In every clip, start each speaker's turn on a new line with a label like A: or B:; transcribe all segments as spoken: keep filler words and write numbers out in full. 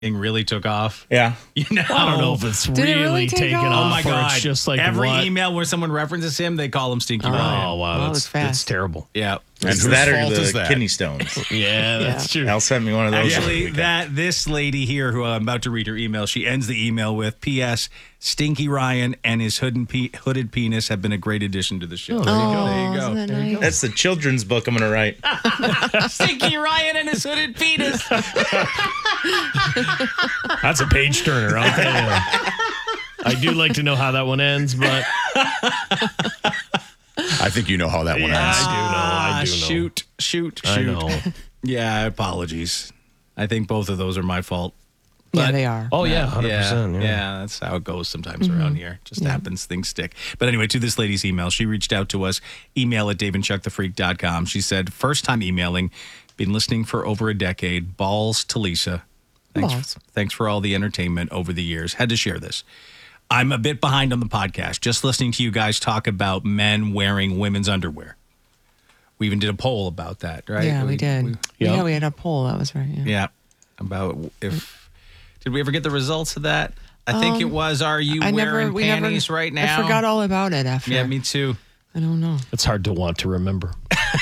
A: really took off.
B: Yeah.
A: You know,
C: I don't know if it's
D: Did it
C: really,
D: really take
C: taken
D: off?
C: off.
A: Oh my
C: or
A: God.
C: It's just like
A: every
C: what?
A: email where someone references him, they call him Stinky
C: Oh,
A: Ryan.
C: wow.
D: Well,
C: That's,
D: it's fast.
C: that's terrible.
A: Yeah.
B: And
E: Whose
B: that or
E: fault
B: the
E: is that?
B: kidney stones.
C: Yeah, that's true.
B: Al sent me one of those.
A: Actually, that this lady here, who I'm about to read her email, she ends the email with P S. Stinky Ryan and his hooded, pe- hooded penis have been a great addition to the show.
C: Oh, there you go.
A: There you go.
D: Isn't that
C: There you
D: nice?
B: That's the children's book I'm going to write.
A: Stinky Ryan and his hooded penis.
C: That's a page turner. I'll tell you. I do like to know how that one ends, but
E: I think you know how that one
C: Yeah,
E: ends.
C: I do know. I
A: Ah,
C: do know.
A: Shoot, shoot,
C: I
A: shoot.
C: know.
A: Yeah, apologies. I think both of those are my fault.
D: Yeah,
A: But-
D: they are.
C: Oh, yeah, one hundred percent.
A: Yeah,
C: Yeah.
A: yeah, that's how it goes sometimes around here. Just happens, things stick. But anyway, to this lady's email, she reached out to us, email at dave and chuck the freak dot com. She said, first time emailing, been listening for over a decade, balls to Lisa. Thanks,
D: Balls.
A: thanks for all the entertainment over the years. Had to share this. I'm a bit behind on the podcast, just listening to you guys talk about men wearing women's underwear. We even did a poll about that, right?
D: Yeah, we did.
A: we-
C: Yeah.
D: Yeah, we had a poll. That was right. Yeah.
A: yeah, about if did we ever get the results of that? I think it was. Are you
D: Um, I
A: wearing
D: never, we
A: panties
D: never,
A: right now?
D: I forgot all about it after.
A: Yeah, me too.
D: I don't know.
C: It's hard to want to remember.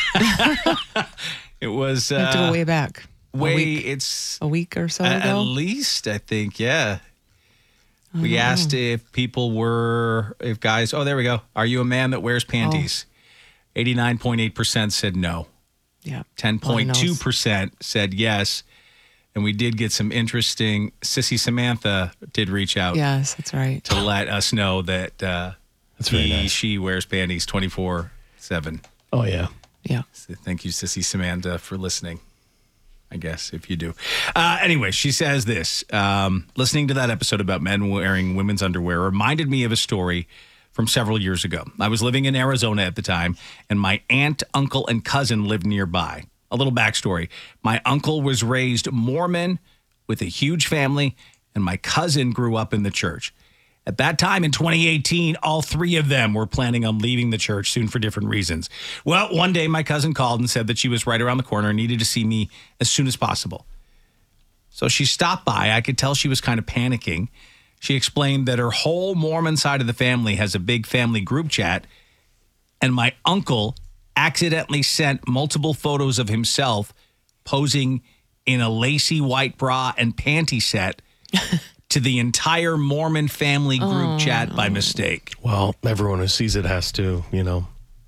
A: It was
D: I have to go
A: uh,
D: way back.
A: way.
D: a week,
A: It's
D: a week or so
A: a- at
D: ago.
A: least I think. Yeah. We asked if people were, if guys. Oh, there we go. Are you a man that wears panties? Eighty-nine point eight percent said no.
D: Yeah.
A: Ten point two percent said yes. And we did get some interesting. Sissy Samantha did reach out
D: Yes, that's right.
A: to let us know that uh,
C: That's very
A: he,
C: nice.
A: she wears panties twenty-four seven.
C: Oh, yeah.
D: Yeah.
A: So thank you, Sissy Samantha, for listening. I guess, if you do. Uh, anyway, she says this. Um, listening to that episode about men wearing women's underwear reminded me of a story from several years ago. I was living in Arizona at the time, and my aunt, uncle, and cousin lived nearby. A little backstory. My uncle was raised Mormon with a huge family, and my cousin grew up in the church. At that time in twenty eighteen, all three of them were planning on leaving the church soon for different reasons. Well, one day my cousin called and said that she was right around the corner and needed to see me as soon as possible. So she stopped by. I could tell she was kind of panicking. She explained that her whole Mormon side of the family has a big family group chat, and my uncle accidentally sent multiple photos of himself posing in a lacy white bra and panty set to the entire Mormon family group chat by mistake.
C: Well, everyone who sees it has to, you know,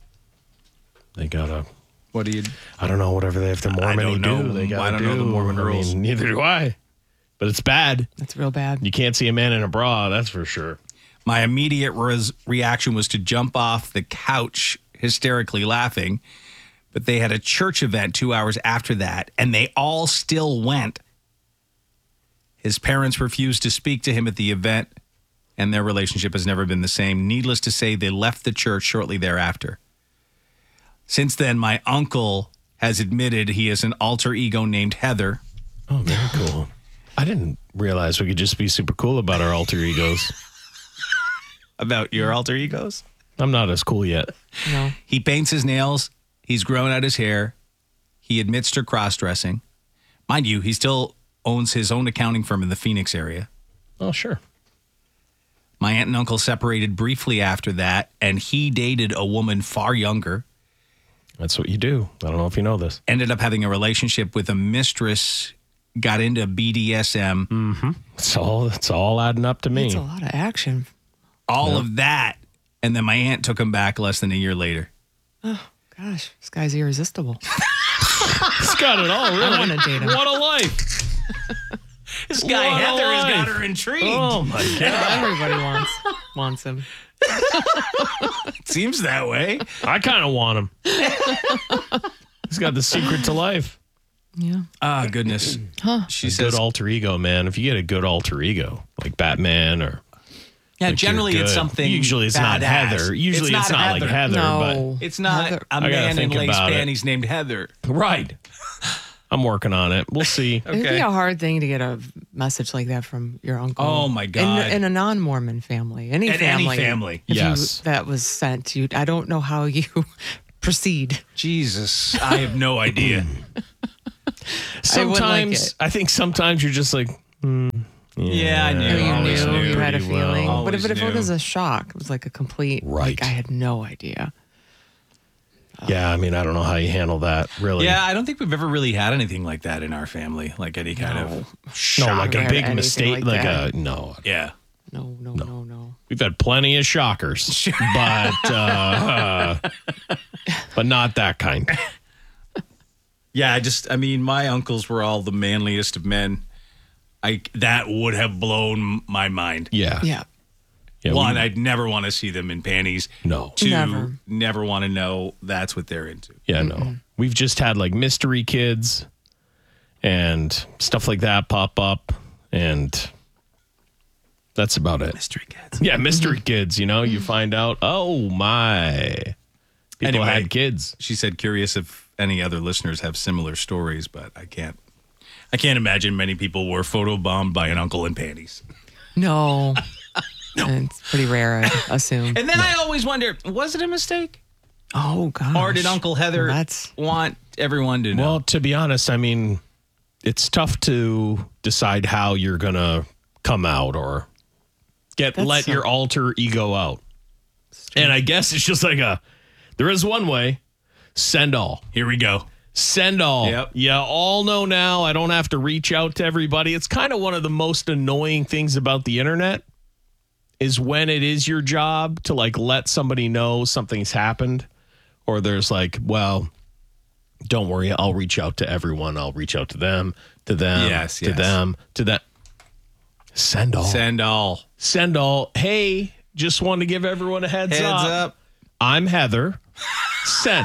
C: they gotta,
A: What do you?
C: I don't know, whatever they have to Mormon
A: don't know.
C: do. They gotta
A: I don't know the
C: do.
A: Mormon
C: I
A: rules.
C: mean, neither do I. But it's bad.
D: That's real bad.
C: You can't see a man in a bra, that's for sure.
A: My immediate res- reaction was to jump off the couch, hysterically laughing. But they had a church event two hours after that, and they all still went. His parents refused to speak to him at the event, and their relationship has never been the same. Needless to say, they left the church shortly thereafter. Since then, my uncle has admitted he has an alter ego named Heather.
C: Oh, very cool. I didn't realize we could just be super cool about our alter egos.
A: About your alter egos?
C: I'm not as cool yet.
D: No.
A: He paints his nails. He's grown out his hair. He admits to cross-dressing. Mind you, he still owns his own accounting firm in the Phoenix area.
C: Oh, sure.
A: My aunt and uncle separated briefly after that, and he dated a woman far younger.
C: That's what you do. I don't know if you know this.
A: Ended up having a relationship with a mistress, got into B D S M.
C: It's all, it's all adding up to me.
D: It's a lot of action.
A: All of that. And then my aunt took him back less than a year later.
D: Gosh, this guy's irresistible.
C: He's got it all, really.
D: I want to date him.
C: What a life.
A: This
C: guy
A: guy
C: What a
A: Heather
C: Heather has
A: has
C: got
A: got
C: life.
A: her intrigued.
C: Oh, my God.
D: Everybody wants wants him.
A: Seems that way.
C: I kind of want him. He's got the secret to life.
D: Yeah.
A: Ah, goodness. She
C: Good
A: says,
C: alter ego, man. If you get a good alter ego, like Batman or...
A: yeah,
C: like,
A: generally
C: you're
A: it's
C: good.
A: something
C: Usually it's not
A: badass.
C: Heather. Usually it's not, like Heather,
D: No.
A: It's not
D: Heather-
A: a
C: I gotta
A: man in
C: think
A: lace
C: about it.
A: panties named Heather.
C: but... Right. I'm working on it. We'll see.
D: It'd be
A: Okay.
D: a hard thing to get a message like that from your uncle.
A: Oh, my God.
D: In, in a non-Mormon family, any
A: In any
D: family,
A: family.
D: if you-
C: Yes.
D: that was sent to you. I don't know how you proceed.
A: Jesus, I have no idea.
D: I wouldn't like
C: Sometimes
D: it.
C: I think sometimes you're just like,
A: Yeah, I knew.
D: Oh, you
A: always
D: knew,
A: knew.
D: you had a
C: pretty well.
D: feeling. But
A: Always
D: if, if it
A: knew.
D: was a shock, it was like a complete,
C: Right.
D: like I had no idea.
C: Yeah, I mean, I don't know how you handle that, really.
A: Yeah, I don't think we've ever really had anything like that in our family, like any kind of
C: No,
A: shock.
C: like a
D: Never
C: big
D: anything
C: mistake.
D: like
C: Like,
D: that.
C: a, no.
A: Yeah.
D: No, no, no, no.
C: We've had plenty of shockers, but, uh, but not that kind.
A: Yeah, I just, I mean, my uncles were all the manliest of men. I That would have blown my mind.
C: Yeah.
D: Yeah.
C: yeah
A: One,
C: we-
A: I'd never want to see them in panties.
C: No.
A: Two,
D: Never.
A: never, want to know that's what they're into.
C: Yeah, no. We've just had like mystery kids and stuff like that pop up, and that's about it.
A: Mystery kids.
C: Yeah, mystery kids, you know, you find out, oh my. People
A: Anyway.
C: had kids.
A: She said, curious if any other listeners have similar stories, but I can't. I can't imagine many people were photobombed by an uncle in panties.
D: No. And it's pretty rare, I assume.
A: And then I always wonder, was it a mistake?
D: Oh, gosh.
A: Or did Uncle Heather
D: Well, that's
A: want everyone to know?
C: Well, to be honest, I mean, it's tough to decide how you're going to come out or get
D: That's
C: let
D: so-
C: your alter ego out. And I guess it's just like a, there is one way, send all.
A: Here we go.
C: Send all.
A: Yep.
C: You all know now. I don't have to reach out to everybody. It's kind of one of the most annoying things about the internet is when it is your job to like let somebody know something's happened, or there's like, well, don't worry, I'll reach out to everyone. I'll reach out to them, to them,
A: Yes,
C: to
A: yes.
C: them, to that. Send all.
A: Send all.
C: Send all. Hey, just want to give everyone a heads,
A: Heads
C: up.
A: up.
C: I'm Heather. Send.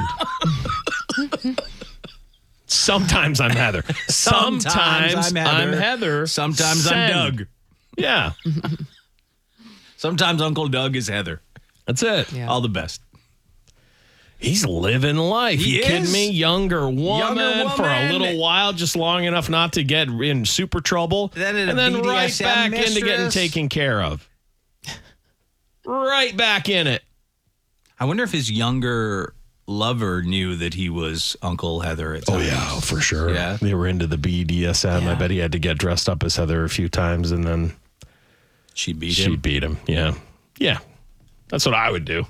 C: Sometimes I'm Heather. Sometimes,
A: Sometimes I'm
C: I'm
A: Heather.
C: Heather.
A: Sometimes
C: Send.
A: I'm Doug.
C: Yeah,
A: Sometimes Uncle Doug is Heather.
C: that's it.
D: Yeah.
A: All the best.
C: He's living life.
A: He
C: you kidding
A: is.
C: me? Younger woman,
A: Younger
C: for a
A: woman.
C: little while, just long enough not to get in super trouble.
A: Then in a
C: and then
A: B D
C: right
A: S M
C: back into getting
A: mistress.
C: taken care of. Right back in it.
A: I wonder if his younger lover knew that he was Uncle Heather at
C: Oh,
A: times.
C: yeah, for sure.
A: Yeah.
C: They were into the B D S M. I
D: Yeah.
C: bet he had to get dressed up as Heather a few times, and then
A: She beat
C: she
A: him.
C: beat him. Yeah. Yeah. That's what I would do.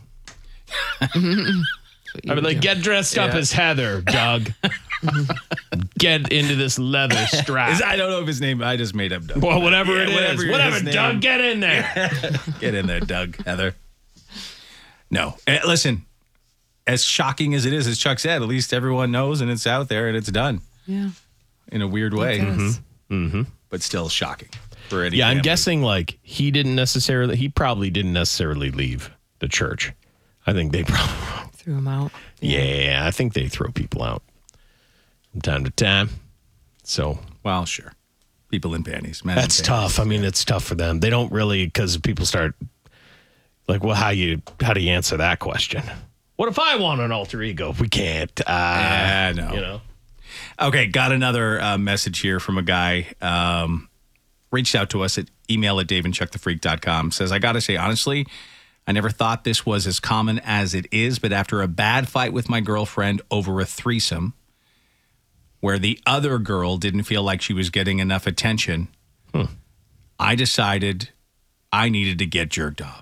C: I would like, get dressed up
A: Yeah.
C: as Heather, Doug. Get into this leather strap.
A: Is- I don't know if his name, I just made up Doug.
C: well, whatever
A: Yeah,
C: it is.
A: whatever his
C: Whatever,
A: name.
C: Doug, get in there.
A: Get in there, Doug, Heather. No. Eh, listen, as shocking as it is, as Chuck said, at least everyone knows and it's out there and it's done
D: Yeah.
A: in a weird way,
D: It is.
A: but still shocking for any
C: Yeah, I'm
A: family.
C: guessing like he didn't necessarily, he probably didn't necessarily leave the church. I think they probably,
D: Threw him out.
C: yeah, I think they throw people out from time to time. So
A: Well, sure. People in panties. Men in
C: that's
A: panties.
C: tough. I mean, it's tough for them. They don't really, because people start like, well, how you, how do you answer that question? What if I want an alter ego? We can't. Uh,
A: Ah, no.
C: You know?
A: Okay, got another uh, message here from a guy. Um, reached out to us at email at dave and chuck the freak dot com. Says, I got to say, honestly, I never thought this was as common as it is, but after a bad fight with my girlfriend over a threesome, where the other girl didn't feel like she was getting enough attention, I decided I needed to get jerked off.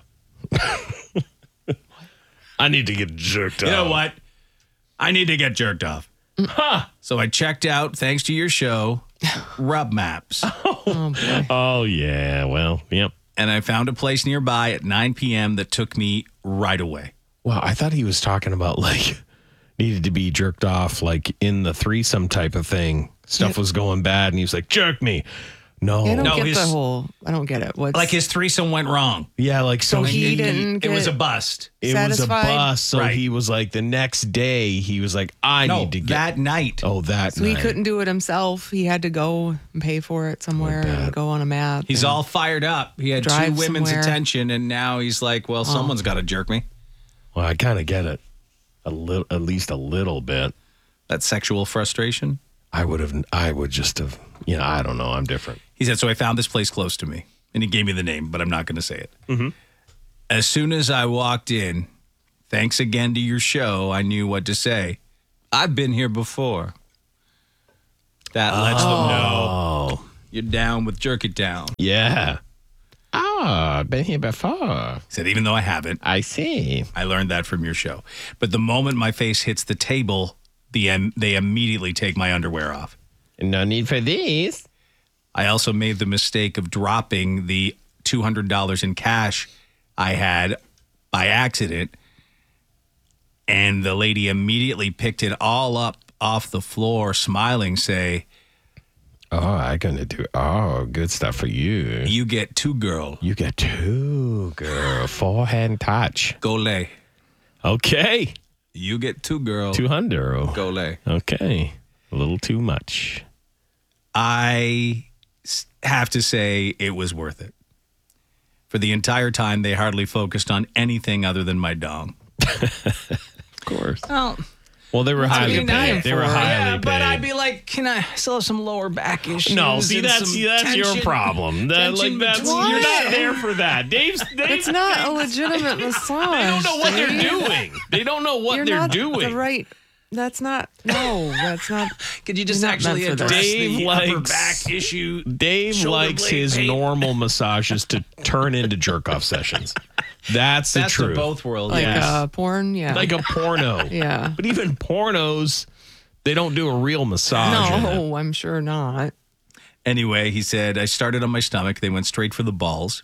C: I need to get jerked
A: You know what? I need to get jerked off. So I checked out, thanks to your show, Rub Maps.
D: Oh, boy.
C: Oh, yeah. Well, yep.
A: And I found a place nearby at nine p.m. that took me right away.
C: Well, I thought he was talking about like needed to be jerked off, like in the threesome type of thing. Stuff was going bad, and he was like, "Jerk me." No,
D: I don't
A: No,
D: get
A: his-
D: the whole, I don't get it. What's
A: Like his threesome went wrong.
C: yeah, like so,
D: So
C: he,
D: he didn't
A: It was a
D: get-
A: bust.
C: it was a
D: satisfied?
C: bust. So
A: Right.
C: he was like the next day, he was like, "I
A: No,
C: need to get
A: that night.
C: oh that."
D: So he
C: night.
D: couldn't do it himself. He had to go and pay for it somewhere
C: bad.
D: and go on a map.
A: He's
D: and-
A: all fired up. He had two
D: Drive
A: women's
D: somewhere.
A: attention, and now he's like, well, someone's got to jerk me.
C: Well, I kind of get it, a little, at least a little bit.
A: That sexual frustration.
C: I would have, I would just have, you know, I don't know. I'm different.
A: He said, so I found this place close to me. And he gave me the name, but I'm not going to say it. Mm-hmm. As soon as I walked in, thanks again to your show, I knew what to say. I've been here before. That lets them know.
C: Oh,
A: you're down with jerk it down.
C: Yeah. Oh, been here before.
A: He said, even though I haven't,
C: I see.
A: I learned that from your show. But the moment my face hits the table, the um, they immediately take my underwear off.
C: No need for these.
A: I also made the mistake of dropping the two hundred dollars in cash I had by accident. And the lady immediately picked it all up off the floor, smiling, say,
C: Oh, I gonna do. Oh, good stuff for you.
A: you get two, girl.
C: You get two, girl. Forehand touch.
A: Go lay.
C: Okay.
A: You get two, girl.
C: Two hundred.
A: Go lay.
C: Okay. A little too much.
A: I s- have to say it was worth it. For the entire time, they hardly focused on anything other than my dong.
C: Of course.
A: Oh,
C: Well, they were highly
D: mean, I am
C: paid. They were
D: for it.
C: highly
A: yeah,
C: paid.
A: but I'd be like, can I still have some lower back issues?
C: no, see
A: and
C: that's
A: some
C: see, that's your
A: tension?
C: problem. That,
A: tension
C: like that's
A: between-
C: you're
D: Why?
C: not there for that. Dave's. Dave's
D: It's not a legitimate massage.
C: They don't know what they're
D: Dave.
C: doing. They don't know what
D: You're
C: they're
D: not
C: doing.
D: the right. That's not. No, that's not.
A: Could you just
D: You're not
A: actually
D: meant for
A: address
D: that.
C: Dave
A: the upper
C: likes-
A: back issue?
C: Dave
A: shoulder
C: likes
A: blade
C: his
A: pain?
C: normal massages to turn into jerk off sessions. That's the
A: Best of
C: truth.
A: both worlds.
D: Like
C: Yes.
D: uh, porn, yeah.
C: Like a porno.
D: Yeah.
C: But even pornos, they don't do a real massage. in it.
D: no, I'm sure not.
A: Anyway, he said, I started on my stomach. They went straight for the balls.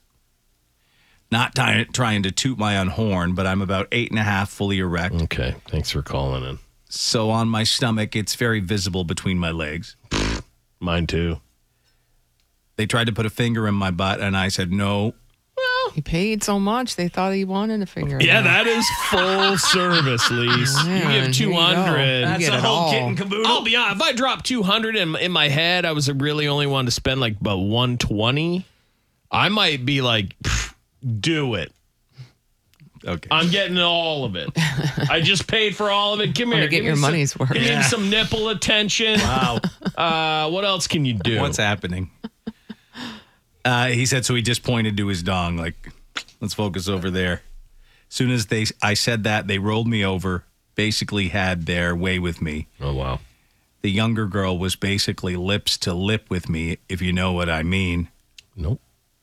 A: Not ty- trying to toot my own horn, but I'm about eight and a half fully erect.
C: Okay. Thanks for calling in.
A: So on my stomach, it's very visible between my legs.
C: Mine too.
A: They tried to put a finger in my butt, and I said, no.
D: He paid so much, they thought he wanted a finger.
C: Yeah,
D: in there.
C: that is full service, Lise.
D: Man,
C: you give
D: here you
C: two hundred.
D: go.
A: That's
D: get
A: a
D: it
A: whole
D: all.
A: kit and caboodle.
C: I'll be honest. If I dropped two hundred in, in my head, I was really only wanting to spend like about one twenty. I might be like, "Pfft, do it.
A: Okay.
C: I'm getting all of it. I just paid for all of it. Give me
D: Wanna
C: here.
D: get
C: Give
D: your
C: me some-
D: money's worth.
C: Give me
A: Yeah.
C: some nipple attention.
A: Wow.
C: Uh, what else can you do?
A: What's happening? Uh, he said, so he just pointed to his dong, like, let's focus over there. As soon as they, I said that, they rolled me over, basically had their way with me.
C: Oh, wow.
A: The younger girl was basically lips to lip with me, if you know what I mean.
C: Nope.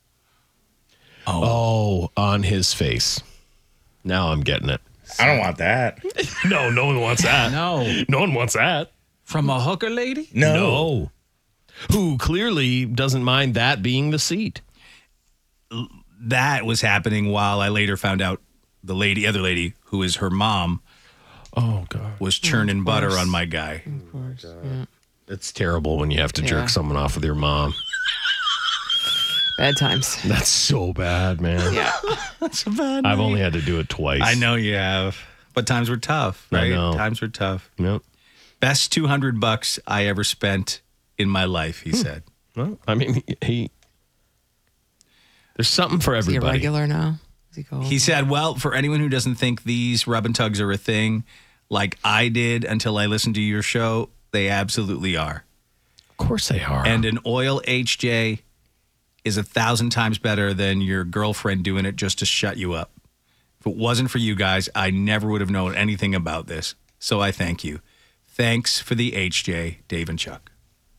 A: Oh.
C: Oh, on his face. Now I'm getting it.
B: I don't want that.
C: No, no one wants that.
A: No.
C: No one wants that.
A: From a hooker lady?
B: No.
C: No. Who clearly doesn't mind that being the seat.
A: That was happening while I later found out the lady, other lady, who is her mom,
C: Oh, God.
A: was churning butter on my guy.
D: Of course. Yeah.
C: It's terrible when you have to jerk
D: Yeah.
C: someone off with your mom.
D: Bad times.
C: That's so bad, man.
D: Yeah.
A: That's a bad
C: I've only had to do it twice.
A: I know you have, but times were tough,
C: I
A: right?
C: know.
A: Times were tough.
C: Yep.
A: Best two hundred bucks I ever spent in my life, he said.
C: Well, I mean, he, he there's something for
D: Is he a
C: everybody.
D: regular now? Is he go?
A: He said, well, for anyone who doesn't think these rub and tugs are a thing, like I did until I listened to your show, they absolutely are.
C: Of course they are.
A: And an oil H J is a thousand times better than your girlfriend doing it just to shut you up. If it wasn't for you guys, I never would have known anything about this. So I thank you. Thanks for the H J, Dave and Chuck.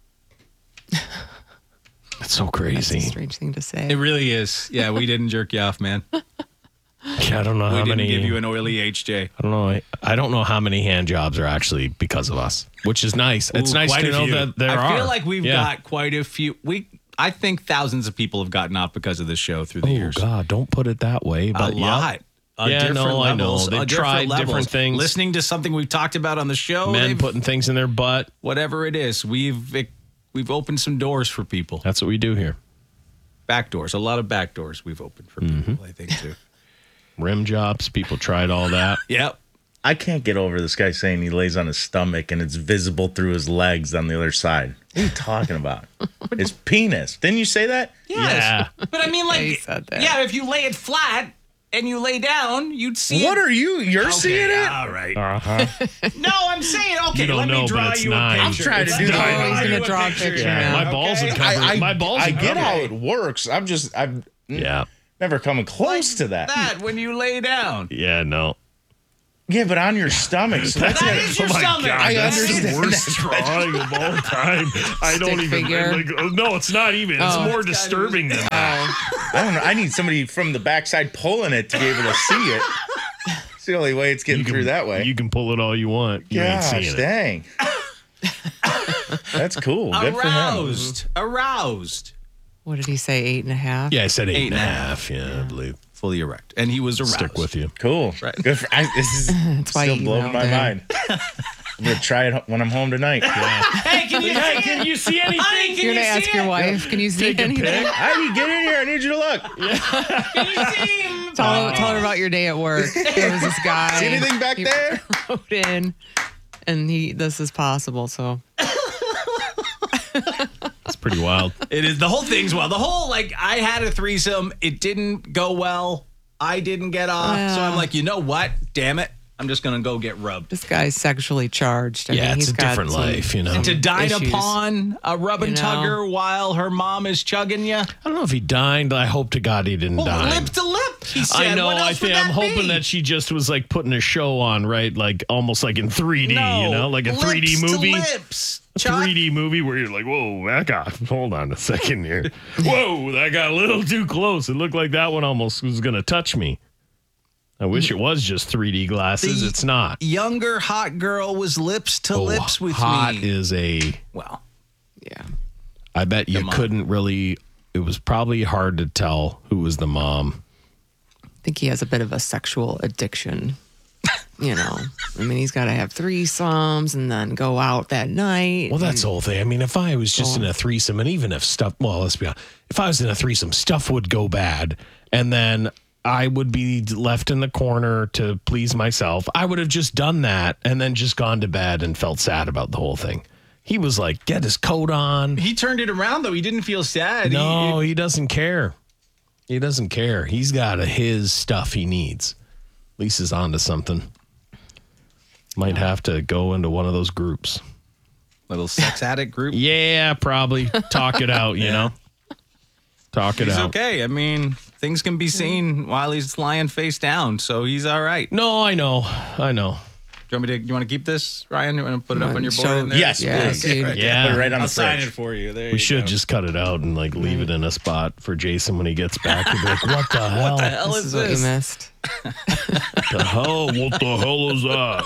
C: That's so
D: That's a
C: crazy.
D: strange thing to say.
A: It really is. Yeah, we didn't jerk you off, man. We
C: Yeah, I don't know how
A: didn't
C: many.
A: give you an oily H J.
C: I don't know. I, I don't know how many hand jobs are actually because of us, which is nice. It's
A: Ooh,
C: nice
A: quite
C: to
A: a
C: know
A: few.
C: that there
A: I
C: are.
A: feel like we've
C: Yeah.
A: got quite a few. We, I think thousands of people have gotten off because of this show through the
C: Oh
A: years.
C: God, don't put it that way.
A: A
C: But yeah.
A: lot. On
C: Yeah,
A: different
C: no, I know.
A: levels,
C: They've
A: on
C: tried
A: levels.
C: different things.
A: Listening to something we've talked about on the show,
C: Men
A: they've-
C: putting things in their butt.
A: whatever it is, we've we've opened some doors for people.
C: That's what we do here.
A: Back doors, a lot of back doors we've opened for
C: Mm-hmm.
A: people. I think too.
C: Rim jobs. People tried all that.
A: Yep.
B: I can't get over this guy saying he lays on his stomach and it's visible through his legs on the other side. What are you talking about? His penis. Didn't you say that?
C: Yeah.
A: But I mean, like,
D: he said that.
A: yeah, if you lay it flat and you lay down, you'd see
B: What
A: it.
B: are you? You're
A: Okay,
B: seeing it?
A: All right.
C: Uh-huh.
A: No, I'm saying, okay,
C: You don't
A: let
C: know,
A: me
C: but
A: draw
C: it's
A: you
C: nice.
A: a
C: I'm
A: picture.
B: trying to
A: Let's
B: do
A: draw
B: that.
D: Oh, he's
A: you
D: gonna draw a picture
C: Yeah,
D: now.
C: my balls would
A: Okay.
C: cover.
B: I, I,
C: my balls.
B: I
C: would
B: get
C: cover
B: how
C: it.
B: it works. I'm just, I've
C: Yeah.
B: never come close to that.
A: That when you lay down.
C: Yeah. No.
B: Yeah, but on your stomach. So that's
A: That
B: gotta-
A: is your
C: Oh my
A: stomach.
C: God,
B: I
C: that's
B: understand
C: the worst drawing of all time. I don't
D: Stick
C: even
D: figure.
C: like. oh, No, it's not even. It's
D: Oh.
C: more disturbing than that.
D: Oh,
B: I don't know. I need somebody from the backside pulling it to be able to see it. It's the only way it's getting
C: You can-
B: through that way.
C: You can pull it all you want. You ain't
B: Gosh,
C: seeing it.
B: dang. That's cool. Good for him.
A: Aroused. Aroused.
D: what did he say? Eight and a half?
C: Yeah, I said eight,
A: Eight
C: and a
A: and a
C: half. Yeah, I believe.
A: Fully erect. And he was aroused.
C: Stick with you.
B: Cool.
A: Right.
B: Good for. I, this is
D: That's why
B: still
D: you
B: blowing
D: emailed
B: my
D: in.
B: mind. I'm gonna try it when I'm home tonight.
A: Hey, can you
C: Hey, can you see anything?
A: Honey, can
D: You're
A: you
D: gonna
A: see
D: ask your
A: it?
D: wife, can you see
C: Take a
D: anything?
C: pic.
B: Heidi, get in here. I need you to look.
A: Can you see him?
D: Tell her, tell her about your day at work. There was this guy.
B: See anything back
D: he
B: there?
D: wrote in, and he. This is possible. So
C: It's pretty wild.
A: It is. The whole thing's well. The whole, like, I had a threesome. It didn't go well. I didn't get off. So I'm like, you know what? Damn it. I'm just going to go get rubbed.
D: this guy's sexually charged. I
C: Yeah,
D: mean,
C: it's
D: he's
C: a
D: got
C: different
D: some-
C: life, you know.
A: And to dine
D: issues.
A: upon a rub and
D: You know?
A: tugger while her mom is chugging you.
C: I don't know if he dined. I hope to God he didn't
A: Well,
C: dine.
A: lip to lip. He said,
C: I know.
A: What else
C: I
A: would
C: think
A: that
C: I'm hoping
A: be?
C: that she just was like putting a show on, right? Like almost like in three D,
A: No,
C: you know, like a three D
A: lips to
C: movie.
A: lips, Chuck.
C: three D movie where you're like, whoa, that got, hold on a second here. Whoa, that got a little too close. It looked like that one almost was going to touch me. I wish it was just three D glasses.
A: The
C: It's not.
A: Younger hot girl was lips to
C: Oh,
A: lips with
C: hot
A: me.
C: is a,
A: well,
D: Yeah.
C: I bet you
A: mom.
C: couldn't really, it was probably hard to tell who was the mom.
D: I think he has a bit of a sexual addiction. You know, I mean, he's got to have threesomes and then go out that night.
C: Well, that's the whole thing. I mean, if I was just in
D: Well-
C: a threesome, and even if stuff, well, let's be honest, if I was in a threesome, stuff would go bad, and then I would be left in the corner to please myself. I would have just done that and then just gone to bed and felt sad about the whole thing. He was like, get his coat on.
A: he turned it around, though. He didn't feel sad.
C: No,
A: He,
C: he doesn't care. He doesn't care. He's got a, his stuff he needs. Lisa's onto something. Might have to go into one of those groups.
A: little sex addict group.
C: Yeah, probably talk it out, you know? Talk it
A: He's
C: out.
A: okay. I mean, things can be seen while he's lying face down, so he's all right. Do
C: No, I know. I know.
A: you want me to? You want to keep this, Ryan? You want to put it up on your board?
D: Show-
A: in there?
B: Yes,
D: Yeah,
B: please.
D: dude.
C: Yeah.
B: Put it right on
A: I'll
B: the
A: sign
B: fridge.
A: it for you. There
C: We
A: you
C: should
A: go.
C: just cut it out and like leave it in a spot for Jason when he gets back. He'll be like, what the hell?
A: What the hell
D: This
A: is
D: is what you
A: this?
D: missed.
C: the hell? What the hell is that?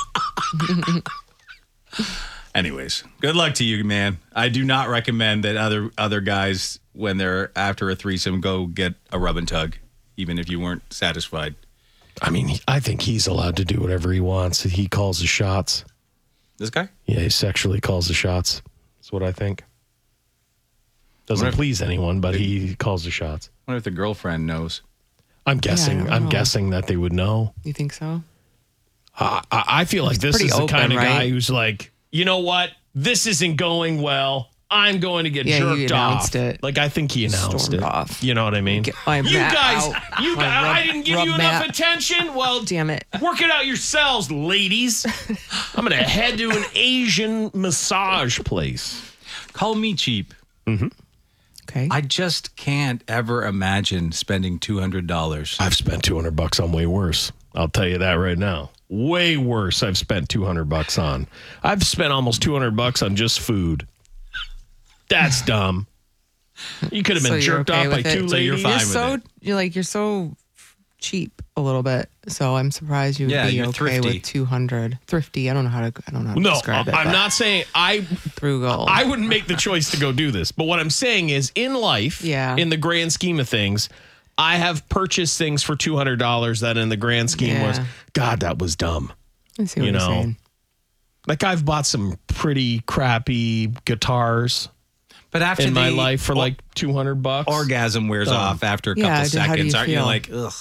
A: Anyways, good luck to you, man. I do not recommend that other other guys, when they're after a threesome, go get a rub and tug, even if you weren't satisfied.
C: I mean, he- I think he's allowed to do whatever he wants. He calls the shots.
A: This guy?
C: Yeah, he sexually calls the shots. That's what I think. Doesn't
A: What if-
C: please anyone, but he calls the shots.
A: I wonder if the girlfriend knows.
C: I'm guessing.
D: don't
C: I'm
D: know.
C: guessing that they would know.
D: You think so?
C: I, I I feel like this
D: pretty
C: is the
D: open,
C: kind of guy
D: right?
C: who's like, you know what? This isn't going well. I'm going to get
D: Yeah,
C: jerked
D: he announced
C: off.
D: it.
C: Like I think he announced
D: Stormed
C: it.
D: off.
C: You know what I mean?
D: Get my
C: you
D: mat
C: guys,
D: out.
C: you
D: My
C: guys,
D: rub-
C: I didn't give
D: rub
C: you enough
D: mat.
C: attention. Well,
D: Damn it.
C: work it out yourselves, ladies. I'm gonna head to an Asian massage place.
A: Call me cheap.
D: Okay.
A: I just can't ever imagine spending two hundred dollars.
C: I've spent two hundred bucks on way worse. I'll tell you that right now. Way worse. I've spent two hundred bucks on. I've spent almost two hundred bucks on just food. That's dumb. You could have been
D: So you're
C: jerked
D: okay
C: off by
D: with it?
C: two
D: So
C: ladies.
A: you're fine
D: You're
A: with
D: so
A: it.
D: you're like you're so cheap a little bit. So I'm surprised you would
A: Yeah,
D: be
A: you're
D: okay
A: thrifty.
D: with two hundred. Thrifty. I don't know how to I don't know how to
C: No,
D: describe it.
C: I'm
D: but
C: not saying I
D: frugal.
C: I wouldn't make the choice to go do this. But what I'm saying is in life,
D: Yeah.
C: in the grand scheme of things, I have purchased things for two hundred dollars that in the grand scheme was,
D: Yeah.
C: God, that was dumb.
D: I see what
C: you
D: you're
C: know,
D: saying.
C: Like I've bought some pretty crappy guitars
A: But after
C: in my
A: the
C: life for
A: or-
C: like two hundred bucks.
A: orgasm wears
C: Dumb.
A: off after a
D: Yeah,
A: couple
D: dude, how do you
A: seconds, aren't you
D: feel?
A: like, ugh?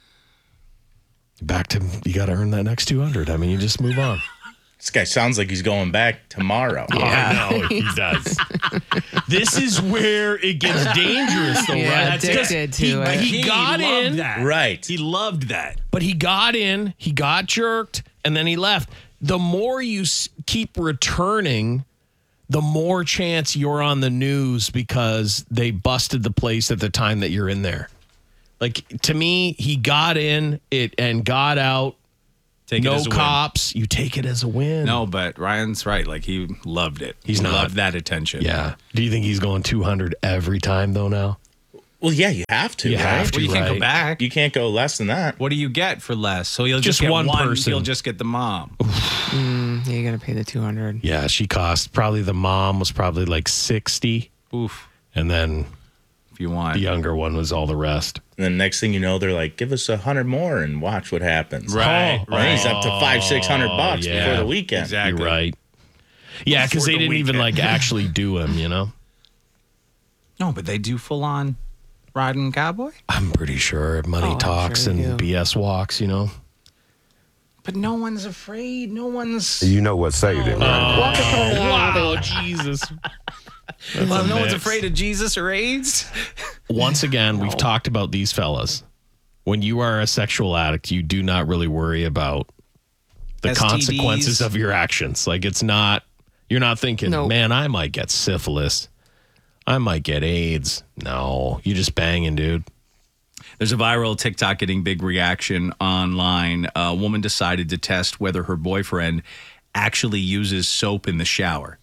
C: Back to, you got to earn that next two hundred. I mean, you just move on.
B: This guy sounds like he's going back tomorrow.
C: I know he does. This is where it gets dangerous, though,
D: Yeah,
C: right?
D: addicted to
C: he,
D: it.
C: He got
A: loved
C: in,
A: that.
B: Right.
A: He loved that.
C: but he got in, he got jerked, and then he left. The more you s- keep returning, the more chance you're on the news because they busted the place at the time that you're in there. Like to me, he got in it and got out
A: Take it
C: no
A: as a win.
C: cops. You take it as a win.
A: No, but Ryan's right. Like, he loved it.
C: He's
A: he
C: not.
A: loved that attention.
C: Yeah. Do you think he's going two hundred every time, though, now?
B: Well, yeah, you have to.
C: You
B: right?
C: have to.
A: Well, you can't go
C: Right.
A: back.
B: You can't go less than that.
A: What do you get for less? So he'll
C: Just
A: just, get
C: one
A: one
C: person.
A: He'll just get the mom.
D: Yeah, you got to pay the two hundred.
C: Yeah, she cost probably the mom was probably like sixty,
A: Oof.
C: and then
A: If you want.
C: the younger one was all the rest.
B: And then next thing you know, they're like, give us a hundred more and watch what happens.
A: Right.
C: Oh,
B: And he's up to five, six hundred bucks
C: yeah.
B: before the weekend.
A: Exactly.
C: You're right. Yeah, because
A: Before
C: they
A: the
C: didn't even
A: weekend.
C: like actually do him, you know?
A: No, but they do full on riding cowboy.
C: I'm pretty sure money
D: Oh, I'm
C: talks
D: sure they
C: and
D: do.
C: B S walks, you know?
A: But no one's afraid. No one's.
E: You know what saved him, right?
C: Wow, Jesus.
A: Well, no one's
C: mix.
A: afraid of Jesus or AIDS.
C: Once again, we've talked about these fellas. When you are a sexual addict, you do not really worry about the
A: S T Ds.
C: consequences of your actions. Like, it's not, you're not thinking,
D: Nope.
C: man, I might get syphilis. I might get AIDS. No, you just banging, dude.
A: There's a viral TikTok getting big reaction online. A woman decided to test whether her boyfriend actually uses soap in the shower,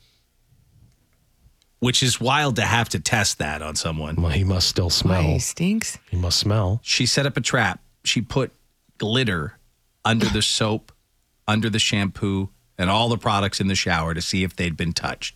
A: which is wild to have to test that on someone.
C: Well, he must still
D: Why,
C: smell.
D: he stinks?
C: He must smell.
A: She set up a trap. She put glitter under the soap, under the shampoo, and all the products in the shower to see if they'd been touched.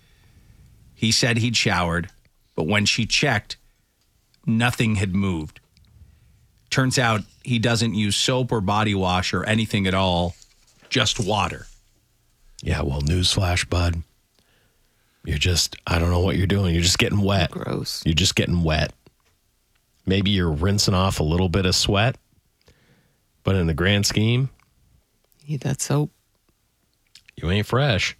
A: He said he'd showered, but when she checked, nothing had moved. Turns out he doesn't use soap or body wash or anything at all, just water.
C: Yeah, well, newsflash, bud. You're just, I don't know what you're doing. You're just getting wet.
D: Gross.
C: You're just getting wet. Maybe you're rinsing off a little bit of sweat, but in the grand scheme,
D: Need that soap.
C: you ain't fresh.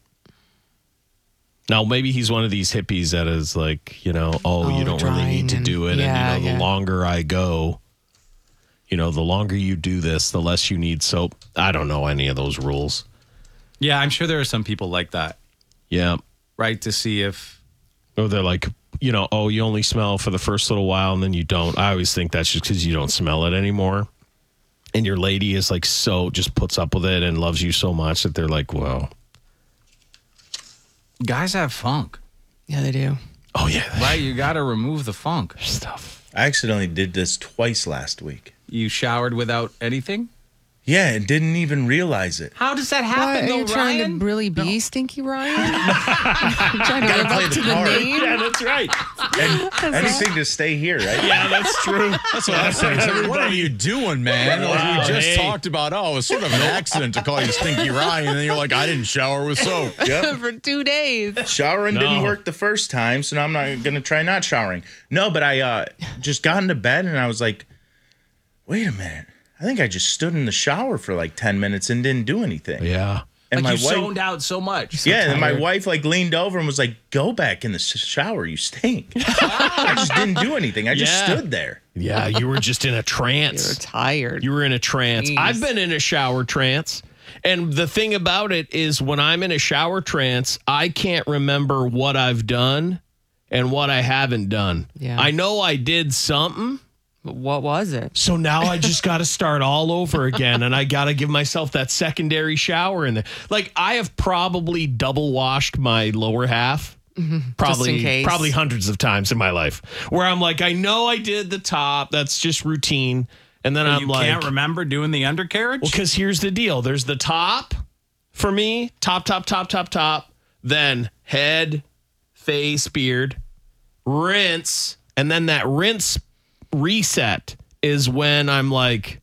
C: Now, maybe he's one of these hippies that is like, you know, oh, you
D: Oh,
C: don't really need to
D: drying
C: do it.
D: and- yeah,
C: and, you know, the
D: yeah.
C: longer I go, you know, the longer you do this, the less you need soap. I don't know any of those rules.
A: Yeah, I'm sure there are some people like that,
C: Yeah.
A: right? To see if
C: Or they're like, you know, oh, you only smell for the first little while and then you don't. I always think that's just because you don't smell it anymore. And your lady is like so, just puts up with it and loves you so much that they're like, well,
A: guys have funk,
D: Yeah, they do.
C: oh, yeah.
A: right? You got to remove the funk.
C: Stuff.
B: I accidentally did this twice last week.
A: You showered without anything?
B: Yeah, and didn't even realize it.
A: How does that
D: Why,
A: happen,
D: are
A: though,
D: you trying
A: Ryan?
D: to really be Stinky Ryan? trying to live
B: play
D: up
B: the
D: to the
B: part.
D: name?
C: Yeah, that's right.
B: And anything to stay here, right?
C: Yeah, that's true.
E: That's what I'm saying. So what are you doing, man? Like
C: Wow,
E: we just
C: hey.
E: talked about, oh, it was sort of an accident to call you Stinky Ryan, and then you're like, I didn't shower with soap.
B: Yep.
D: For two days.
B: Showering
C: No.
B: didn't work the first time, so now I'm not going to try not showering. No, but I uh, just got into bed and I was like, wait a minute. I think I just stood in the shower for like ten minutes and didn't do anything.
C: Yeah.
B: And
A: Like
B: my
A: you
B: wife,
A: zoned out so much.
B: yeah, and my
D: tired.
B: wife like leaned over and was like, "Go back in the sh- shower. You stink." I just didn't do anything. I just
C: Yeah.
B: stood there.
C: Yeah, you were just in a
D: You're
C: trance.
D: tired.
C: You were in a trance.
D: Jeez.
C: I've been in a shower trance. And the thing about it is when I'm in a shower trance, I can't remember what I've done and what I haven't done.
D: Yeah.
C: I know I did something.
D: What was it?
C: So now I just got to start all over again, and I got to give myself that secondary shower in there. Like I have probably double washed my lower half, probably
D: case.
C: probably hundreds of times in my life. Where I'm like, I know I did the top. That's just routine, and then I'm
A: you
C: like,
A: can't remember doing the undercarriage?
C: well, because here's the deal. There's the top for me, top, top, top, top, top. Then head, face, beard, rinse, and then that rinse reset is when I'm like,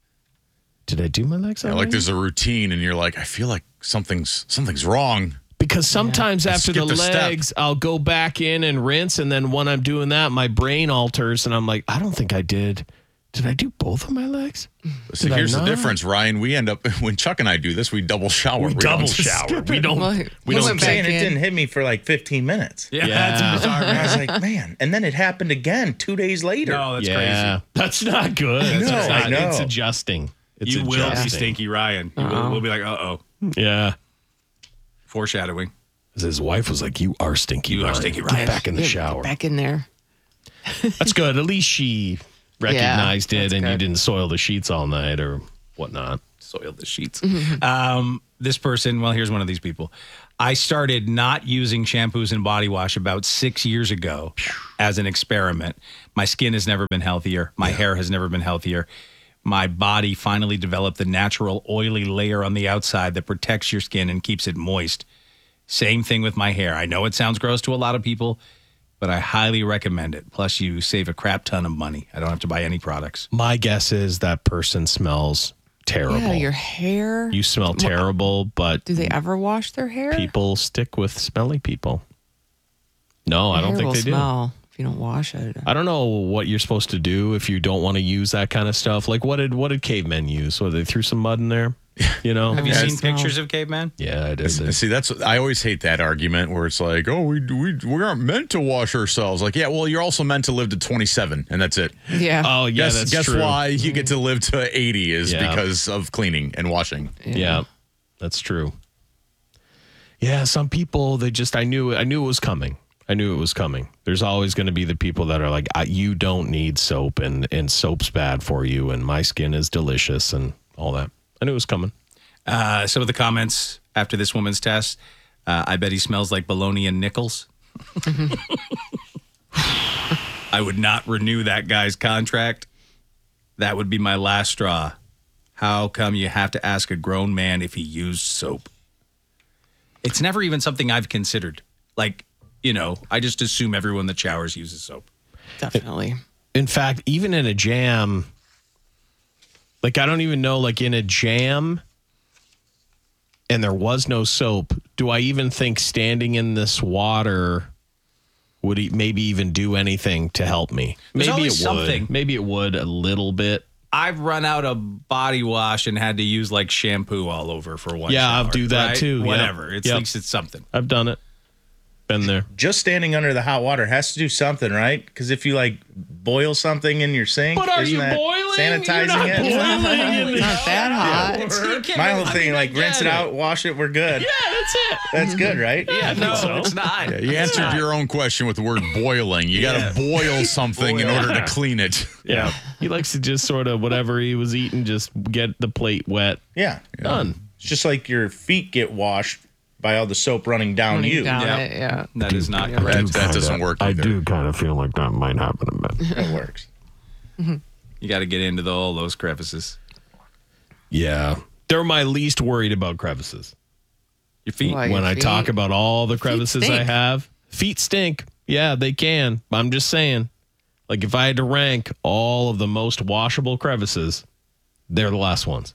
C: did I do my legs
E: Yeah,
C: already?
E: like there's a routine, and you're like, I feel like something's something's wrong.
C: Because sometimes after the
E: skipped a step.
C: legs, I'll go back in and rinse, and then when I'm doing that, my brain alters, and I'm like, I don't think I did. Did I do both of my legs?
E: So
C: Did I
E: here's the
C: not?
E: difference, Ryan. We end up when Chuck and I do this, we double shower.
C: We
E: don't
C: double
E: just
C: shower.
E: skip
C: We
E: it.
C: don't.
D: Well,
C: we
D: he
C: don't.
B: I'm
D: went
B: saying
D: back
B: it
D: in.
B: didn't hit me for like fifteen minutes.
A: yeah,
C: Yeah.
A: that's bizarre.
B: And I
A: Man.
B: was like, man. And then it happened again two days later.
A: No, that's
C: yeah,
A: crazy.
C: that's not good.
B: I know,
C: It's
B: I
C: not-
B: know.
C: It's adjusting. It's
A: You will be
C: adjusting.
A: Stinky Ryan. You will, we'll be like, uh oh.
C: Yeah.
A: Foreshadowing.
C: His wife was like, "You are stinky.
A: You are
C: Ryan.
A: stinky,
C: Get
A: Ryan."
C: back in the
D: Yeah,
C: shower."
D: Back in there.
C: That's good. At least she recognized it,
D: that's
C: and you
D: good.
C: didn't soil the sheets all night or whatnot.
A: soiled the sheets. Um, this person, well, here's one of these people. I started not using shampoos and body wash about six years ago as an experiment. My skin has never been healthier. My hair has never been healthier. My body finally developed the natural oily layer on the outside that protects your skin and keeps it moist. Same thing with my hair. I know it sounds gross to a lot of people, but I highly recommend it. Plus, you save a crap ton of money. I don't have to buy any products.
C: My guess is that person smells terrible.
D: Yeah, your hair.
C: You smell terrible, but
D: Do they ever wash their hair?
C: people stick with smelly people. No, I
D: Your
C: don't
D: hair
C: think
D: will
C: they do.
D: smell if you don't wash it.
C: I don't know what you're supposed to do if you don't want to use that kind of stuff. Like, what did what did cavemen use? So they threw some mud in there, you know?
A: Have you
D: Yeah,
A: seen
D: it smells-
A: pictures of cavemen?
C: Yeah, I did.
E: See, that's I always hate that argument where it's like, oh, we we we aren't meant to wash ourselves. Like, yeah, well, you're also meant to live to twenty-seven, and that's it.
D: Yeah.
C: Oh, yeah,
E: guess
C: that's
E: guess
C: true.
E: why you get to live to eighty is
C: Yeah.
E: because of cleaning and washing.
C: Yeah, that's true. Yeah, some people they just I knew I knew it was coming. I knew it was coming. There's always going to be the people that are like, I, you don't need soap, and and soap's bad for you, and my skin is delicious, and all that. I knew it was coming.
A: Uh, some of the comments after this woman's test. Uh, I bet he smells like bologna and nickels. I would not renew that guy's contract. That would be my last straw. How come you have to ask a grown man if he used soap? It's never even something I've considered. Like, you know, I just assume everyone that showers uses soap.
D: Definitely.
C: In fact, even in a jam, like I don't even know, like in a jam, and there was no soap. Do I even think standing in this water would he maybe even do anything to help me?
A: There's
C: Maybe it
A: always something.
C: would. Maybe it would a little bit.
A: I've run out of body wash and had to use like shampoo all over for one
C: Yeah, I'll
A: shower,
C: do that
A: right?
C: too. Yep.
A: Whatever. It's
C: Yep.
A: at least it's something.
C: I've done it. Been there.
B: Just standing under the hot water has to do something, right? Because if you like boil something in your sink,
C: But are
B: isn't
C: you
B: that
C: boiling?
B: sanitizing
C: You're not
B: it?
C: boiling in
D: It's not that hot.
B: My whole thing, like rinse it out, wash it, we're good.
C: Yeah, that's it.
B: That's good, right?
A: Yeah, no,
C: so.
A: it's not.
E: Yeah, you answered your own question with the word boiling. You got to boil something in
A: Boil.
E: order to clean it.
C: Yeah. He likes to just sort of whatever he was eating, just get the plate wet.
B: Yeah.
C: Done.
B: It's just like your feet get washed by all the soap running down
D: Running
B: you.
D: down
A: Yeah.
D: it, yeah.
A: That is not
E: That,
A: correct.
E: that doesn't work either.
C: kind of feel like that might happen a bit.
B: It works.
A: You got to get into the, all those crevices.
C: Yeah. They're my least worried about crevices.
A: Your feet.
D: Why?
C: When
D: Your
C: I
D: feet?
C: talk about all the crevices I
D: stink.
C: have, feet stink. Yeah, they can. I'm just saying. Like if I had to rank all of the most washable crevices, they're the last ones.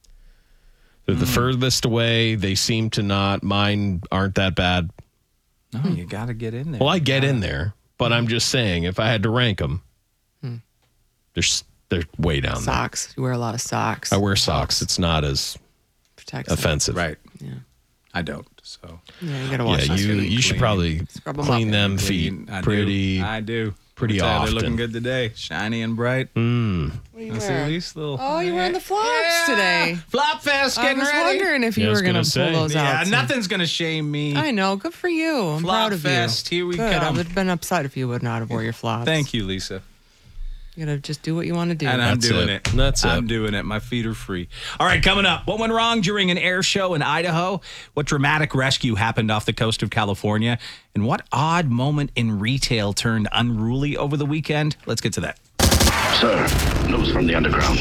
C: They're the furthest away. They seem to not. Mine aren't that bad.
A: No, you got to get in there.
C: Well, I get in there, but I'm just saying if I had to rank them, they're, s- they're way down there.
D: Socks. You wear a lot of socks.
C: I wear socks. It's not as
D: Protects it.
C: offensive.
A: Right.
D: Yeah.
A: I don't. So
D: Yeah, you gotta wash
C: Yeah,
D: those
C: you
D: feet.
C: you should
A: clean.
C: probably
D: Scrub 'em
C: clean
D: up.
C: them feet
A: I
C: pretty.
A: Do. I do.
C: pretty
A: Tell you,
C: often.
A: They're looking good today. Shiny and bright.
C: Mm.
D: What are you
A: Let's see
D: wearing?
A: these little.
D: Oh, you're wearing the flops
A: Yeah.
D: today.
A: Flop fest
D: I
A: getting
D: was
A: ready.
D: wondering if you
C: Yeah, I was
D: were gonna,
C: gonna
D: pull
C: say.
D: those
A: Yeah,
D: out. so-
A: nothing's gonna shame me.
D: I know. Good for you. I'm
A: Flop
D: proud of
A: fest,
D: you.
A: here we
D: Good. I
A: come.
D: would have been upset if you would not have wore your flops.
A: Thank you, Lisa.
D: You gotta just do what you want to do.
A: And I'm
C: That's
A: doing
C: it.
A: it.
C: That's
A: I'm
C: it.
A: doing it. My feet are free. All right, coming up. What went wrong during an air show in Idaho? What dramatic rescue happened off the coast of California? And what odd moment in retail turned unruly over the weekend? Let's get to that.
F: Sir, news from the underground.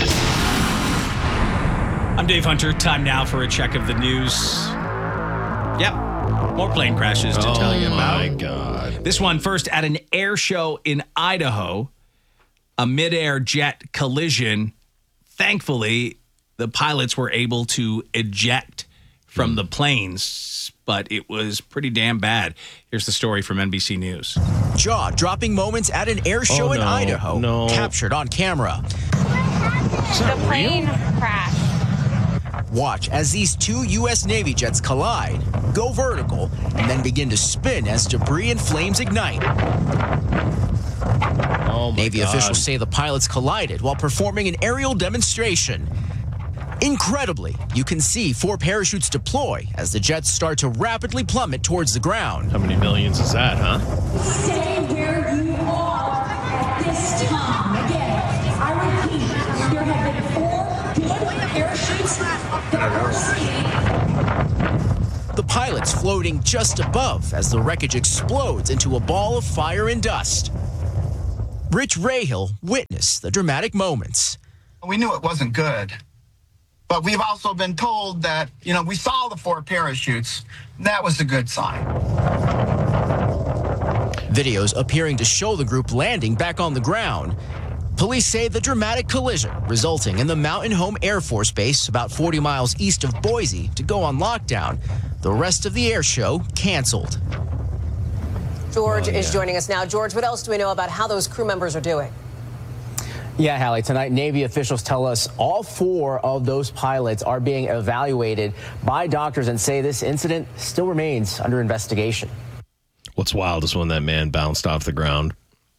A: I'm Dave Hunter. Time now for a check of the news. Yep. More plane crashes to tell you
C: Oh
A: about.
C: my God.
A: This one first at an air show in Idaho, a midair jet collision. Thankfully, the pilots were able to eject from the planes, but it was pretty damn bad. Here's the story from N B C News.
G: Jaw-dropping moments at an air show
C: Oh,
G: in
C: no,
G: Idaho,
C: no.
G: captured on camera.
H: The plane crashed.
G: Watch as these two U S Navy jets collide, go vertical, and then begin to spin as debris and flames ignite.
C: Oh my
G: Navy
C: God.
G: officials say the pilots collided while performing an aerial demonstration. Incredibly, you can see four parachutes deploy as the jets start to rapidly plummet towards the ground.
C: How many millions is that, huh?
H: Stay where you are at this time. Again, I repeat, there have been four good parachutes
G: parachutes floating just above as the wreckage explodes into a ball of fire and dust. Rich Rahill witnessed the dramatic moments.
I: We knew it wasn't good, but we've also been told that, you know, we saw the four parachutes. That was a good sign.
G: Videos appearing to show the group landing back on the ground. Police say the dramatic collision resulting in the Mountain Home Air Force Base about forty miles east of Boise to go on lockdown. The rest of the air show canceled.
J: George oh, yeah. is joining us now. George, what else do we know about how those crew members are doing?
K: Yeah, Hallie, tonight Navy officials tell us all four of those pilots are being evaluated by doctors and say this incident still remains under investigation.
C: What's wild is when that man bounced off the ground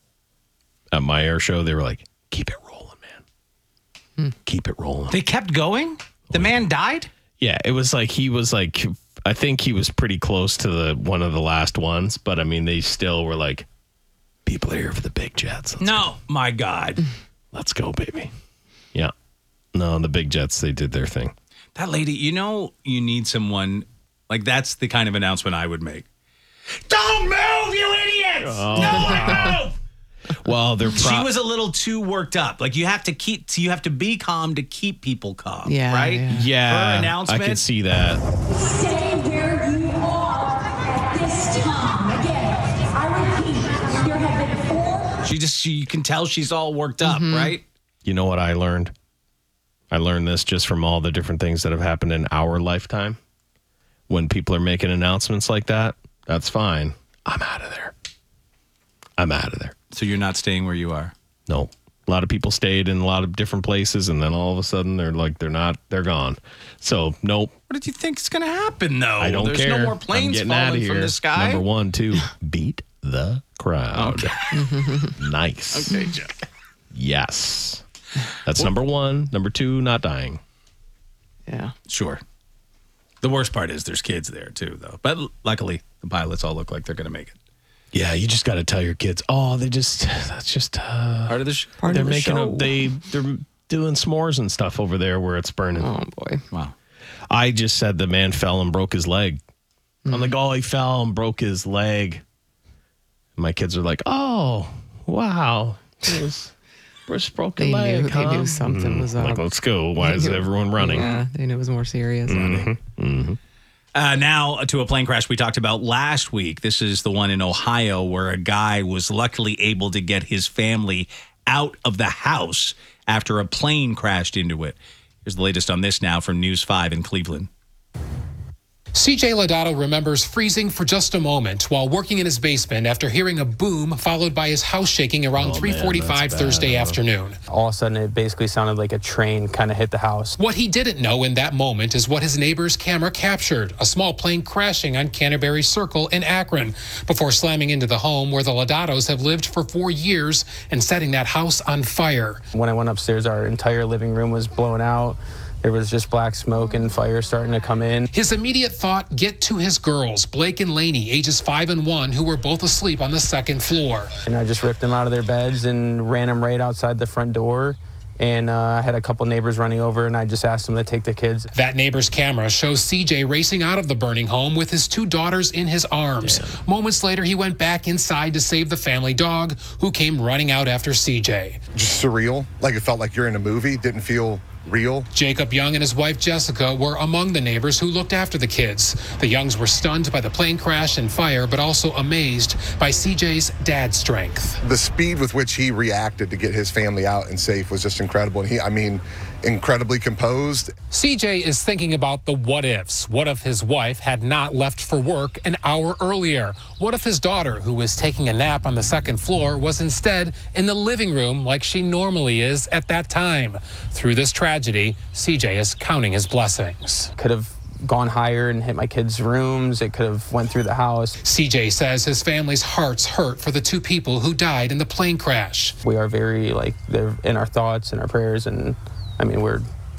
C: at my air show, they were like, keep it rolling, man. Hmm. Keep it rolling.
A: They kept going? The man died?
C: Yeah, it was like he was like, I think he was pretty close to the one of the last ones, but I mean, they still were like, people are here for the big jets. Let's
A: no,
C: go.
A: My God.
C: Let's go, baby. Yeah. No, the big jets, they did their thing.
A: That lady, you know, you need someone, like that's the kind of announcement I would make. Don't move, you idiots!
C: Oh,
A: Don't
C: wow.
A: move!
C: Well, they're pro-
A: she was a little too worked up. Like you have to keep, you have to be calm to keep people calm.
D: Yeah,
A: right.
D: Yeah,
C: yeah
A: her announcement.
C: I can see that.
H: Stay where you are at this time. Again, I repeat, there have been four.
A: She just, she, you can tell she's all worked up,
D: Mm-hmm.
A: right?
C: You know what I learned? I learned this just from all the different things that have happened in our lifetime. When people are making announcements like that, that's fine. I'm out of there. I'm out of there.
A: So you're not staying where you are?
C: No. A lot of people stayed in a lot of different places, and then all of a sudden they're like, they're not, they're gone. So, nope.
A: What did you think is going to happen, though?
C: I don't
A: There's
C: care.
A: no more
C: I'm
A: planes
C: getting out of
A: falling
C: here.
A: from the sky.
C: Number one, two, beat the crowd.
A: Okay.
C: Nice.
A: Okay, Jack.
C: Yes. That's number one. Number two, not dying.
D: Yeah.
A: Sure. The worst part is there's kids there, too, though. But luckily, the pilots all look like they're going to make it.
C: Yeah, you just got to tell your kids, oh, they just, that's just, uh,
A: Part of the show.
D: Part
C: they're
D: of the
C: making,
D: show.
C: a, they, they're doing s'mores and stuff over there where it's burning.
D: Oh, boy.
A: Wow.
C: I just said the man fell and broke his leg. Mm. I'm like, oh, he fell and broke his leg. My kids are like, oh, wow. It was, just broke a
D: They
C: leg,
D: knew,
C: huh?
D: they knew something
C: Mm.
D: was up.
C: Like, let's go. Why is everyone running?
D: Yeah, they knew it was more serious.
C: Mm-hmm. Mm-hmm.
A: Uh, now to a plane crash we talked about last week. This is the one in Ohio where a guy was luckily able to get his family out of the house after a plane crashed into it. Here's the latest on this now from News five in Cleveland.
L: C J Lodato remembers freezing for just a moment while working in his basement after hearing a boom followed by his house shaking around
C: Oh,
L: three forty-five
C: man,
L: Thursday
C: bad.
L: afternoon.
M: All of a sudden, it basically sounded like a train kind of hit the house.
L: What he didn't know in that moment is what his neighbor's camera captured, a small plane crashing on Canterbury Circle in Akron before slamming into the home where the Lodatos have lived for four years and setting that house on fire.
M: When I went upstairs, our entire living room was blown out. There was just black smoke and fire starting to come in.
L: His immediate thought, get to his girls, Blake and Lainey, ages five and one, who were both asleep on the second floor.
M: And I just ripped them out of their beds and ran them right outside the front door. And uh, I had a couple neighbors running over, and I just asked them to take the kids.
L: That neighbor's camera shows C J racing out of the burning home with his two daughters in his arms. Yeah. Moments later, he went back inside to save the family dog, who came running out after C J.
N: Just surreal, like it felt like you're in a movie, didn't feel real.
L: Jacob Young and his wife Jessica were among the neighbors who looked after the kids. The Youngs were stunned by the plane crash and fire, but also amazed by C J's dad's strength.
N: The speed with which he reacted to get his family out and safe was just incredible. And he, I mean, incredibly composed.
L: C J is thinking about the what ifs. What if his wife had not left for work an hour earlier? What if his daughter, who was taking a nap on the second floor, was instead in the living room like she normally is at that time? Through this tragedy, C J is counting his blessings.
M: Could have gone higher and hit my kids' rooms. It could have went through the house.
L: C J says his family's hearts hurt for the two people who died in the plane crash.
M: We are very, like, they're in our thoughts and our prayers, and I mean, we're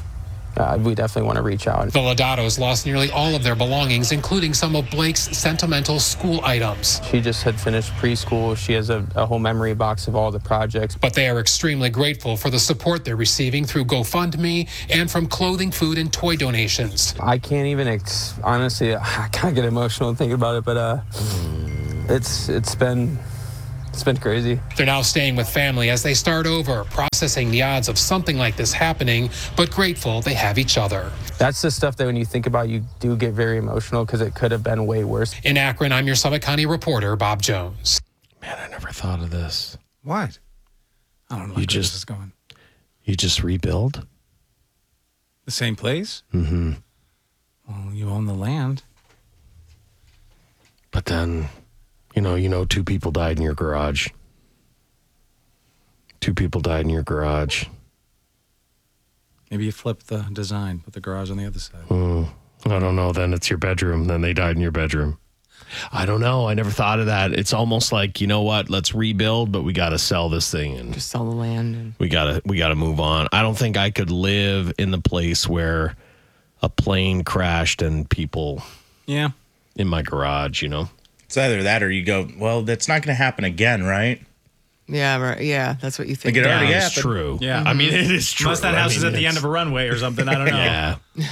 M: uh, we definitely want to reach out.
L: The Lodatos lost nearly all of their belongings, including some of Blake's sentimental school items.
M: She just had finished preschool. She has a, a whole memory box of all the projects.
L: But they are extremely grateful for the support they're receiving through GoFundMe and from clothing, food, and toy donations.
M: I can't even, ex- honestly, I kind of get emotional thinking about it, but uh, it's it's been... It's been crazy.
L: They're now staying with family as they start over, processing the odds of something like this happening, but grateful they have each other.
M: That's the stuff that when you think about, you do get very emotional because it could have been way worse.
L: In Akron, I'm your Summit County reporter, Bob Jones.
C: Man, I never thought of this.
A: What? I don't know where
C: You
A: this
C: just-
A: is going.
C: You just rebuild?
A: The same place?
C: Mm-hmm.
A: Well, you own the land.
C: But then, you know, you know, two people died in your garage. Two people died in your garage.
A: Maybe you flip the design, put the garage on the other side.
C: Mm, I don't know. Then it's your bedroom. Then they died in your bedroom. I don't know. I never thought of that. It's almost like, you know what? Let's rebuild, but we got to sell this thing and
D: Just sell the land. And
C: we got to we got to move on. I don't think I could live in the place where a plane crashed and people
A: Yeah.
C: in my garage, you know.
B: It's either that or you go, well, that's not going to happen again, right?
D: yeah, right. Yeah, that's what you think.
B: Like it already
C: That is
B: happened.
C: true.
A: Yeah.
C: I mean, it is true.
A: Unless that
C: I
A: house is
C: mean,
A: at the end
C: it's-
A: of a runway or something. I don't know.
C: Yeah.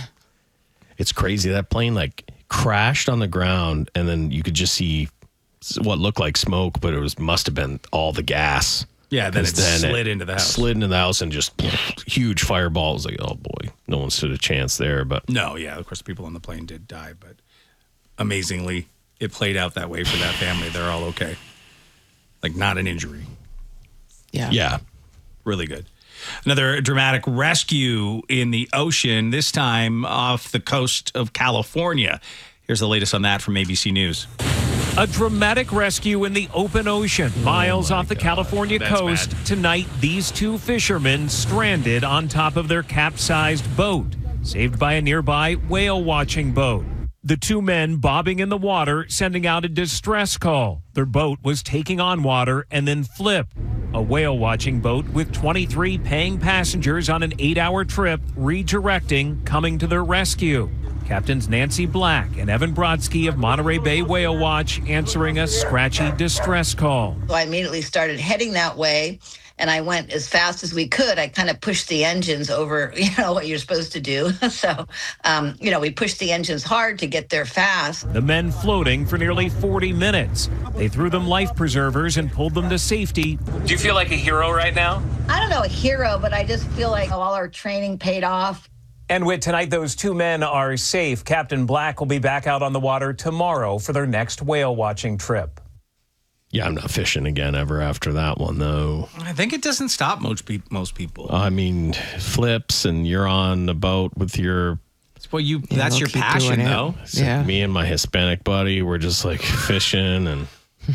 C: It's crazy. That plane like crashed on the ground and then you could just see what looked like smoke, but it was must have been all the gas.
A: Yeah, then
C: 'Cause
A: it slid into the house.
C: Slid into the house and just huge fireball. It was like, oh boy, no one stood a chance there. But
A: No, yeah, of course, the people on the plane did die, but amazingly, it played out that way for that family. They're all okay. Like, not an injury.
D: Yeah.
C: yeah,
A: Really good. Another dramatic rescue in the ocean, this time off the coast of California. Here's the latest on that from A B C News.
O: A dramatic rescue in the open ocean, miles off the California
A: That's
O: coast.
A: bad.
O: Tonight, these two fishermen stranded on top of their capsized boat, saved by a nearby whale watching boat. The two men bobbing in the water, sending out a distress call. Their boat was taking on water and then flipped. A whale watching boat with twenty-three paying passengers on an eight hour trip, redirecting, coming to their rescue. Captains Nancy Black and Evan Brodsky of Monterey Bay Whale Watch answering a scratchy distress call.
P: So I immediately started heading that way, and I went as fast as we could. I kind of pushed the engines over, you know, what you're supposed to do. So, um, you know, we pushed the engines hard to get there fast.
O: The men floating for nearly forty minutes. They threw them life preservers and pulled them to safety. Do you feel like a hero right now?
P: I don't know, a hero, but I just feel like all our training paid off.
O: And with tonight, those two men are safe. Captain Black will be back out on the water tomorrow for their next whale watching trip.
C: yeah, I'm not fishing again ever after that one though.
A: I think it doesn't stop most, pe- most people.
C: I mean, flips and you're on the boat with your.
A: Well, you
D: Yeah,
A: that's
D: they'll
A: your
D: keep
A: passion,
D: doing it.
A: though.
C: So
D: Yeah.
C: me and my Hispanic buddy were just like fishing, and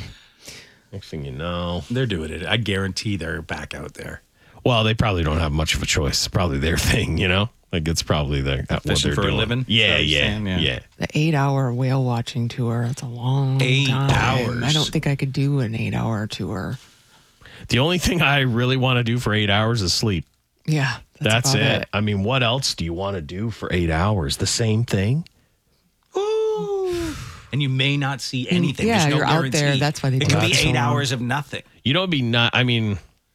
C: next thing you know,
A: They're doing it. I guarantee they're back out there.
C: well, they probably don't have much of a choice. It's probably their thing, you know. Like it's probably their what
A: Fishing
C: they're
A: for a
C: doing.
A: living? Is that
C: Yeah,
A: what you're
C: yeah,
A: saying? Yeah.
C: yeah.
D: The eight hour whale watching tour. That's a long
A: Eight
D: time.
A: hours.
D: I don't think I could do an eight hour tour.
C: The only thing I really want to do for eight hours is sleep.
D: Yeah.
C: That's,
D: That's,
C: it.
D: about it.
C: I mean, what else do you want to do for eight hours? The same thing?
A: And you may not see anything.
D: Yeah,
A: There's no
D: you're out
A: guarantee.
D: there. That's why they
A: It
D: do
A: could
D: it
A: be
D: so
A: eight
D: long.
A: hours of nothing.
C: You know, it'd be not. I mean,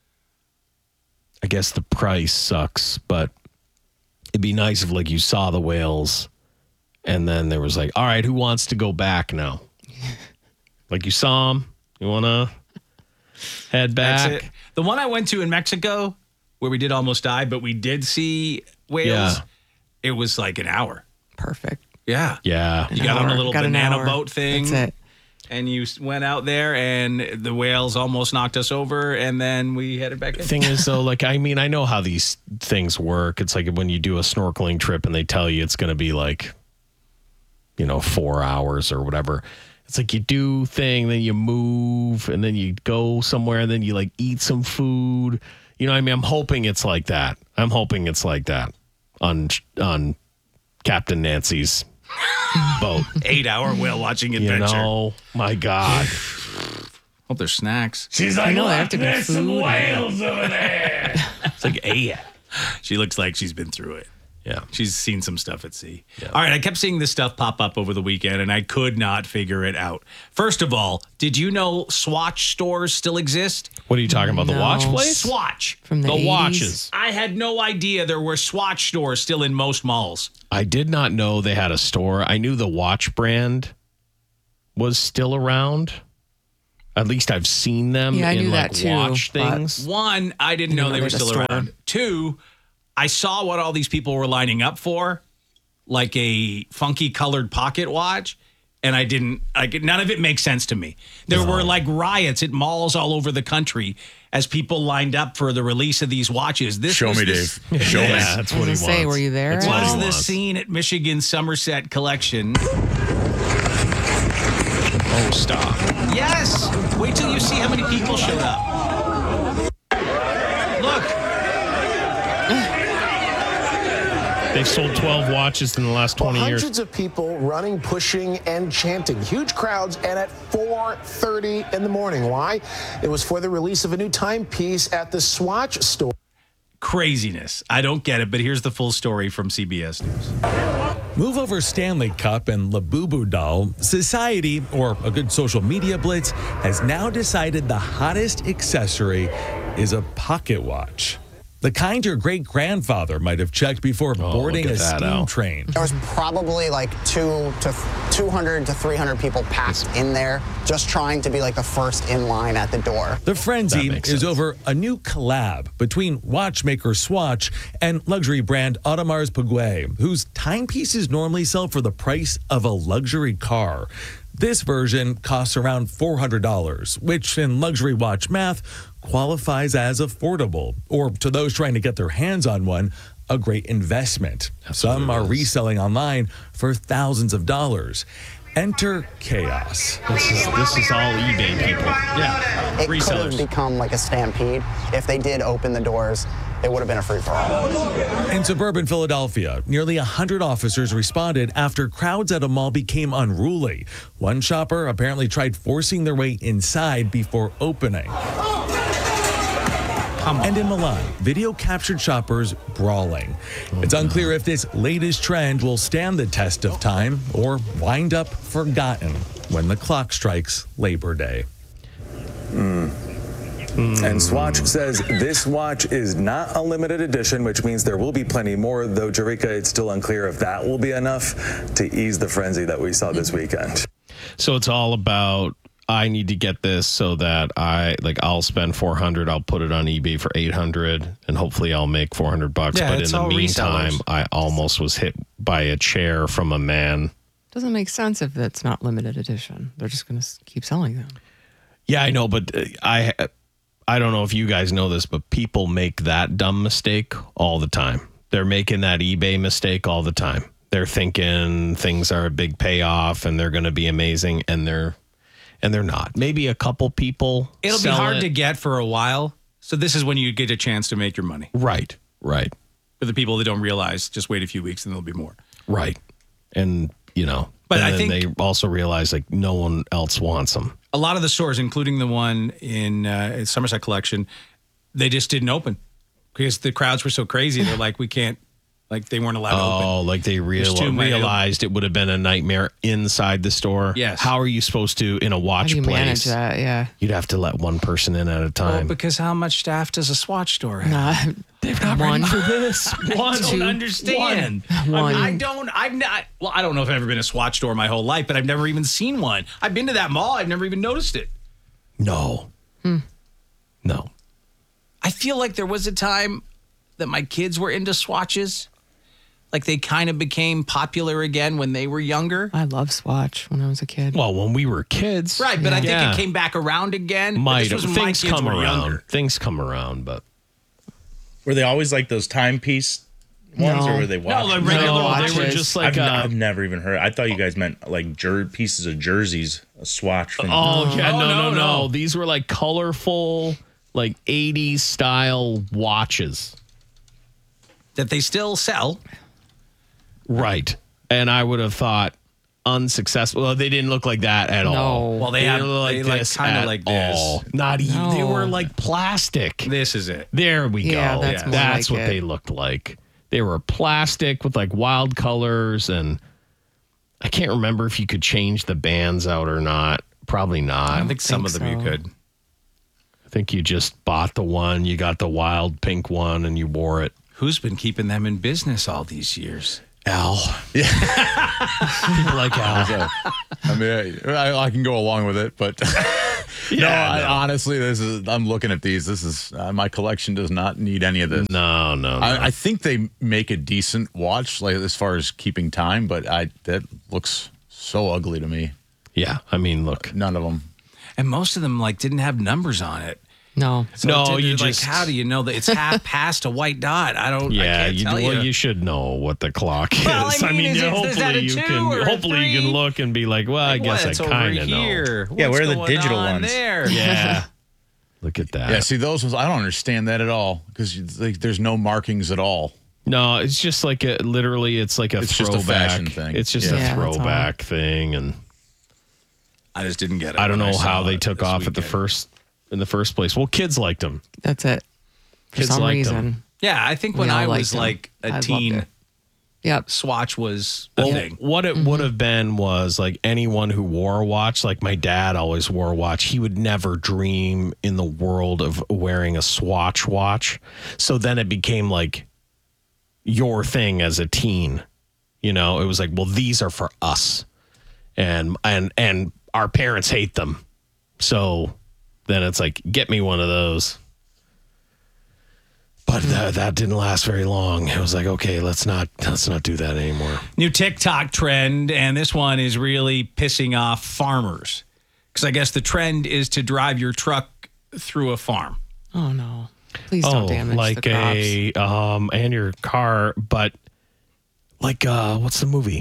C: I guess the price sucks, but it'd be nice if like you saw the whales, and then there was like, all right, who wants to go back now? Like you saw them, you want to head back?
A: That's it. The one I went to in Mexico, where we did almost die, but we did see whales.
C: Yeah.
A: It was like an hour.
D: Perfect.
A: Yeah.
C: Yeah.
A: You
D: An
A: got on a
D: hour.
A: little
D: Got an
A: banana
D: hour.
A: boat thing.
D: That's it.
A: And you s- went out there, and the whales almost knocked us over, and then we headed back in.
C: Thing is, though, like, I mean, I know how these things work. It's like when you do a snorkeling trip and they tell you it's going to be like, you know, four hours or whatever. It's like you do thing, then you move, and then you go somewhere, and then you like eat some food. You know what I mean? I'm hoping it's like that. I'm hoping it's like that on on Captain Nancy's boat.
A: Eight hour whale watching
C: You
A: adventure.
C: know, my God.
A: Hope there's snacks.
D: She's like, I know, there have to be
A: "There's some
D: food."
A: whales over there. It's like, hey, she looks like she's been through it.
C: Yeah.
A: She's seen some stuff at sea. All right, I kept seeing this stuff pop up over the weekend, and I could not figure it out. First of all, did you know Swatch stores still exist?
C: What are you talking about? The
D: No.
C: watch place?
A: Swatch.
D: From the,
C: The
D: eighties.
C: watches.
A: I had no idea there were Swatch stores still in most malls.
C: I did not know they had a store. I knew the watch brand was still around. At least I've seen them
D: Yeah, I
C: in
D: knew
C: like
D: that too,
C: watch
D: but-
C: things.
A: One, I didn't
D: Didn't
A: know
D: know
A: they
D: they
A: were
D: had a
A: still
D: store.
A: around. Two, I saw what all these people were lining up for, like a funky colored pocket watch, and I didn't, like, none of it makes sense to me. There were like riots at malls all over the country as people lined up for the release of these watches. This
E: Show
A: was
E: me,
A: the-
E: Dave. Show
C: Yeah,
E: me.
C: that's
D: I
C: what he
D: was
C: wants.
D: gonna say, were you there?
C: That's what
A: was
C: he
A: the
C: wants.
A: scene at Michigan Somerset Collection.
C: Oh, stop.
A: Yes! Wait till you see how many people showed up. Look.
C: They've sold twelve watches in the last twenty
Q: Well,
C: years.
Q: hundreds of people running, pushing, and chanting. Huge crowds, and at four thirty in the morning. Why? It was for the release of a new timepiece at the Swatch store.
A: Craziness. I don't get it, but here's the full story from C B S News.
R: Move over Stanley Cup and Labubu doll, society, or a good social media blitz, has now decided the hottest accessory is a pocket watch. The kind your great-grandfather might have checked before boarding
C: look
R: a
C: at that,
R: steam
C: Al.
R: train.
S: There was probably like two to two hundred to three hundred people packed in there, just trying to be like the first in line at the door.
R: The frenzy
C: makes
R: is
C: sense.
R: over a new collab between watchmaker Swatch and luxury brand Audemars Piguet, whose timepieces normally sell for the price of a luxury car. This version costs around four hundred dollars, which in luxury watch math qualifies as affordable, or to those trying to get their hands on one, a great investment. Some are reselling online for thousands of dollars. Enter chaos.
C: This is this is all eBay people.
A: Yeah.
S: It could have
A: Resellers.
S: become like a stampede. If they did open the doors, it would have been a free-for-all.
R: In suburban Philadelphia, nearly one hundred officers responded after crowds at a mall became unruly. One shopper apparently tried forcing their way inside before opening. And in Milan, video captured shoppers brawling. It's unclear if this latest trend will stand the test of time or wind up forgotten when the clock strikes Labor Day.
T: And Swatch says this watch is not a limited edition, which means there will be plenty more, though, Jerika, it's still unclear if that will be enough to ease the frenzy that we saw this weekend.
C: So it's all about I need to get this so that I like I'll spend four hundred, I'll put it on eBay for eight hundred, and hopefully I'll make four hundred bucks.
A: Yeah,
C: But in
A: it's
C: the
A: all
C: meantime,
A: resellers.
C: I almost was hit by a chair from a man.
D: Doesn't make sense if it's not limited edition. They're just going to keep selling them.
C: Yeah, I know, but uh, I I don't know if you guys know this, but people make that dumb mistake all the time. They're making that eBay mistake all the time. They're thinking things are a big payoff and they're going to be amazing, and they're and they're not. Maybe a couple people.
A: It'll be
C: sell
A: hard
C: it.
A: to get for a while. So this is when you get a chance to make your money.
C: Right, right,
A: For the people that don't realize, just wait a few weeks and there'll be more.
C: right, and you know.
A: But
C: and
A: I
C: then
A: think-
C: they also realize like no one else wants them.
A: A lot of the stores, including the one in uh, Somerset Collection, they just didn't open because the crowds were so crazy. They're like, we can't, like they weren't allowed to open.
C: Oh, like they
A: There's
C: real,
A: too many.
C: realized it would have been a nightmare inside the store.
A: Yes.
C: How are you supposed to in a
D: How
C: watch
D: do you
C: place?
D: manage that? Yeah.
C: You'd have to let one person in at a
A: Well,
C: time.
A: because how much staff does a Swatch store have?
D: Nah,
C: They've not
D: one.
C: ready for this.
A: I
C: One.
A: don't understand. I,
D: One.
A: mean, I don't. I've not. Well, I don't know if I've ever been to a Swatch store my whole life, but I've never even seen one. I've been to that mall. I've never even noticed it.
C: No. No.
A: I feel like there was a time that my kids were into Swatches. Like they kind of became popular again when they were younger.
D: I love Swatch when I was a kid.
C: Well, when we were kids.
A: Right, but I think
C: Yeah.
A: it came back around again. But
C: Might
A: this was
C: have.
A: when my
C: Things
A: kids
C: come
A: were
C: around.
A: younger.
C: Things come around, but
B: Were they always like those timepiece ones,
D: No.
B: or were they
A: No,
B: watches?
A: like regular
C: No,
A: watches.
C: they were just like
B: I've,
C: uh,
B: I've never even heard. I thought you guys meant like jer- pieces of jerseys, a swatch. From
C: Oh, yeah,
A: Oh,
C: no,
A: no,
C: no, no,
A: no.
C: These were like colorful, like eighties style watches.
A: that they still sell.
C: Right. And I would have thought unsuccessful. Well, they didn't look like that at
D: No.
C: all.
A: Well, they
C: didn't
A: have-
C: look
A: they like
C: this
A: kinda
C: at
A: like this.
C: all. Not even. They
D: No.
C: were like plastic.
A: This is it.
C: There we
D: Yeah,
C: go.
D: that's more
C: That's
D: like
C: what
D: it.
C: they looked like. They were plastic with like wild colors, and I can't remember if you could change the bands out or not. Probably not.
A: I think some of them you could.
C: I think you just bought the one, you got the wild pink one, and you wore it.
A: Who's been keeping them in business all these years?
C: Al.
E: Yeah.
C: People like Al.
E: I mean, I, I can go along with it, but
C: Yeah,
E: no, I,
C: no.
E: honestly, this is. I'm looking at these. This is uh, my collection does not need any of this.
C: No, no, no.
E: I, I think they make a decent watch, like as far as keeping time, but I that looks so ugly to me.
C: Yeah, I mean, look,
E: none of them,
A: and most of them like didn't have numbers on it.
D: No,
A: So
C: No,
A: it didn't-
C: you
A: like,
C: just-
A: how do you know that it's half past a white dot? I don't. I
C: Yeah,
A: can't
C: you,
A: tell
C: well,
A: you.
C: you should know what the clock
A: Well,
C: is.
A: I mean, is
C: yeah,
A: it- is
C: hopefully
A: that a
C: you
A: two
C: can.
A: or a
C: Hopefully you
A: three?
C: can look and be like, well, I guess
A: What's
C: I
A: over
C: kind of know.
A: here?
B: Yeah,
A: What's
B: where are the
A: going
B: digital
A: on
B: ones?
A: There.
C: Yeah, look at that.
E: Yeah, see those ones. I don't understand that at all because like, there's no markings at all.
C: No, it's just like a literally, it's like a
E: It's just a
C: throwback
E: fashion thing.
C: It's just
E: Yeah.
C: a
D: Yeah, that's
C: throwback thing, and
A: I just didn't get it.
C: I don't
A: when
C: know
A: saw
C: how they
A: it
C: took
A: this
C: off at the
A: weekend.
C: first in the first place. Well, kids liked them.
D: That's it. For
C: Kids
D: some
C: liked
D: reason.
C: them.
A: Yeah, I think
D: We
A: when
D: all
A: I
D: liked
A: was
D: them.
A: like a
D: I loved
A: teen,
D: it. Yep.
A: Swatch was a
C: Well,
A: thing.
C: what it would have been was like anyone who wore a watch, like my dad always wore a watch. He would never dream in the world of wearing a Swatch watch. So then it became like your thing as a teen. You know, it was like, well, these are for us. And and and our parents hate them. So then it's like, get me one of those. But that, that didn't last very long. It was like, okay, let's not let's not do that anymore.
A: New TikTok trend, and this one is really pissing off farmers because I guess the trend is to drive your truck through a farm.
D: Oh no! Please don't
C: oh,
D: damage
C: like
D: the crops.
C: a um and your car, but like uh what's the movie?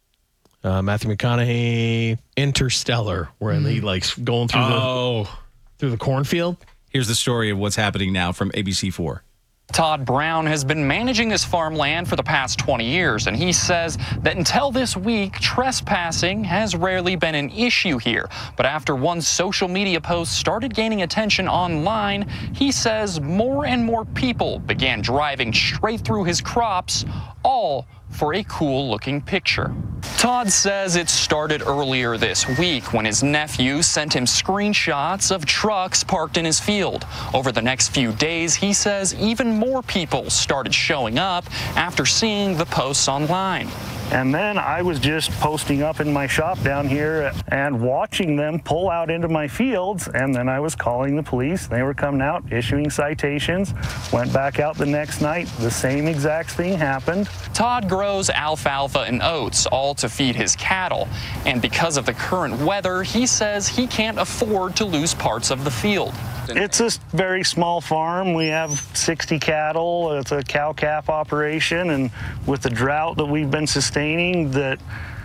C: Uh, Matthew McConaughey, Interstellar, where he likes going through
A: Oh.
C: the through the cornfield.
A: Here's the story of what's happening now from A B C four.
U: Todd Brown has been managing his farmland for the past twenty years, and he says that until this week, trespassing has rarely been an issue here. But after one social media post started gaining attention online, he says more and more people began driving straight through his crops, all for a cool-looking picture. Todd says it started earlier this week when his nephew sent him screenshots of trucks parked in his field. Over the next few days, he says even more people started showing up after seeing the posts online.
V: And then I was just posting up in my shop down here and watching them pull out into my fields. And then I was calling the police. They were coming out, issuing citations. Went back out the next night. The same exact thing happened.
U: Todd grows alfalfa and oats, all to feed his cattle. And because of the current weather, he says he can't afford to lose parts of the field.
V: It's a very small farm. We have sixty cattle. It's a cow-calf operation. And with the drought that we've been sustaining, that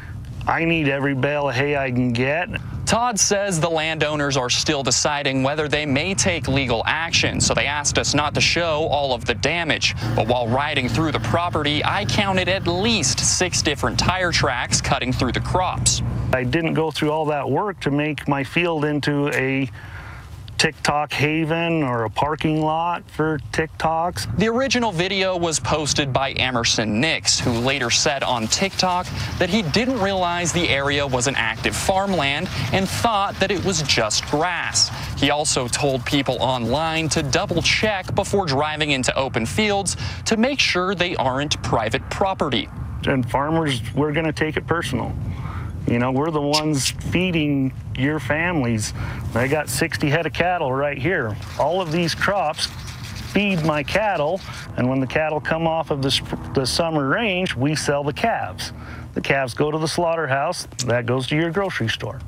V: I need every bale of hay I can get.
U: Todd says the landowners are still deciding whether they may take legal action, so they asked us not to show all of the damage. But while riding through the property, I counted at least six different tire tracks cutting through the crops.
V: I didn't go through all that work to make my field into a TikTok haven or a parking lot for TikToks.
U: The original video was posted by Emerson Nix, who later said on TikTok that he didn't realize the area was an active farmland and thought that it was just grass. He also told people online to double check before driving into open fields to make sure they aren't private property.
V: And farmers, we're going to take it personal. You know, we're the ones feeding your families. I got sixty head of cattle right here. All of these crops feed my cattle, and when the cattle come off of the, sp- the summer range, we sell the calves. The calves go to the slaughterhouse. That goes to your grocery store.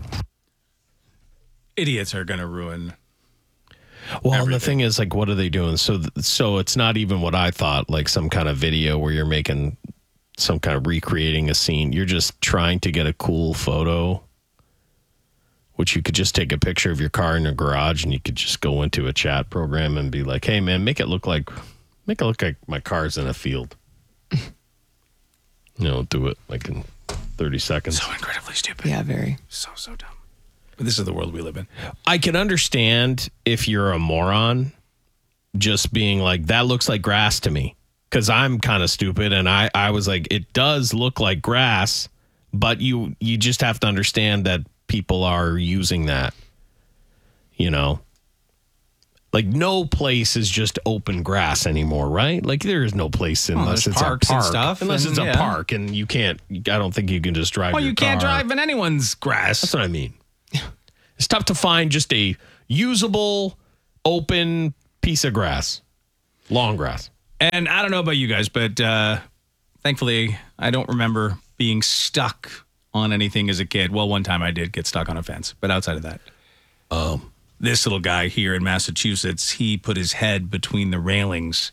A: Idiots are going to ruin.
C: Well, and the thing is, like, what are they doing? So, th- so it's not even what I thought, like some kind of video where you're making some kind of recreating a scene. You're just trying to get a cool photo, which you could just take a picture of your car in your garage and you could just go into a chat program and be like, hey, man, make it look like, make it look like my car's in a field. You know, do it like in thirty seconds.
A: So incredibly stupid.
D: Yeah, very.
A: So, so dumb. But this is the world we live in.
C: I can understand if you're a moron just being like, that looks like grass to me. because I'm kind of stupid, and I, I was like, it does look like grass, but you you just have to understand that people are using that, you know. Like, no place is just open grass anymore, right? Like, there is no place unless
A: there's
C: it's a
A: parks
C: park.
A: and stuff,
C: unless
A: and
C: it's a
A: yeah.
C: park, and you can't, I don't think you can just drive
A: Well,
C: your
A: you can't
C: car.
A: drive in anyone's grass.
C: That's what I mean. It's tough to find just a usable, open piece of grass. Long grass.
A: And I don't know about you guys, but uh, thankfully, I don't remember being stuck on anything as a kid. Well, one time I did get stuck on a fence, but outside of that, um, this little guy here in Massachusetts, he put his head between the railings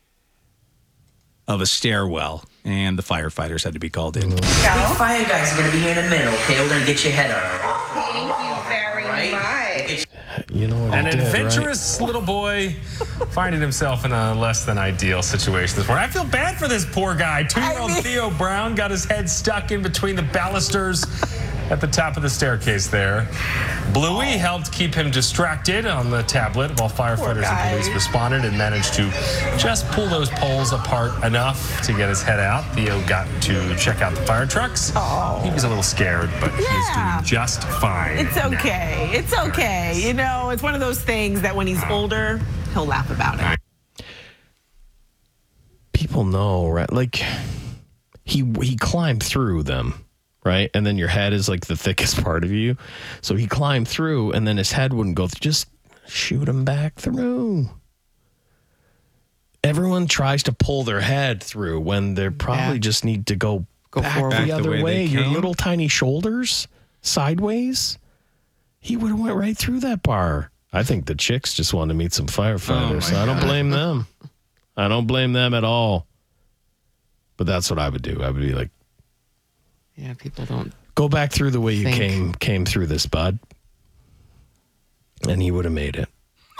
A: of a stairwell, and the firefighters had to be called in.
F: The fire guys are going to be here in a minute, okay? We're going to get your head on.
I: Thank you very much.
C: You know what
W: An
C: I did,
W: adventurous little boy finding himself in a less than ideal situation this morning. I feel bad for this poor guy. Two-year-old I mean, Theo Brown got his head stuck in between the balusters at the top of the staircase there. Bluey helped keep him distracted on the tablet while firefighters and police responded and managed to just pull those poles apart enough to get his head out. Theo got to check out the fire trucks.
I: Oh.
W: He was a little scared, but
I: Yeah.
W: he's doing just fine.
I: It's okay. It's okay. You know, it's one of those things that when he's older, he'll laugh about it.
C: People know, right? Like, he he climbed through them. Right? And then your head is like the thickest part of you. So he climbed through, and then his head wouldn't go through. Just shoot him back through. Everyone tries to pull their head through when they probably
D: Yeah.
C: just need to go,
D: Go
C: back
D: forward.
C: the
A: Back the
C: other
A: way
C: way.
A: they
C: Your
A: came.
C: little tiny shoulders sideways. He would have went right through that bar. I think the chicks just want to meet some firefighters.
A: Oh,
C: so
A: my
C: I don't
A: God.
C: blame them. I don't blame them at all. But that's what I would do. I would be like,
D: Yeah, people don't.
C: go back through the way you
D: Think.
C: came came through this, bud. And he would have made it.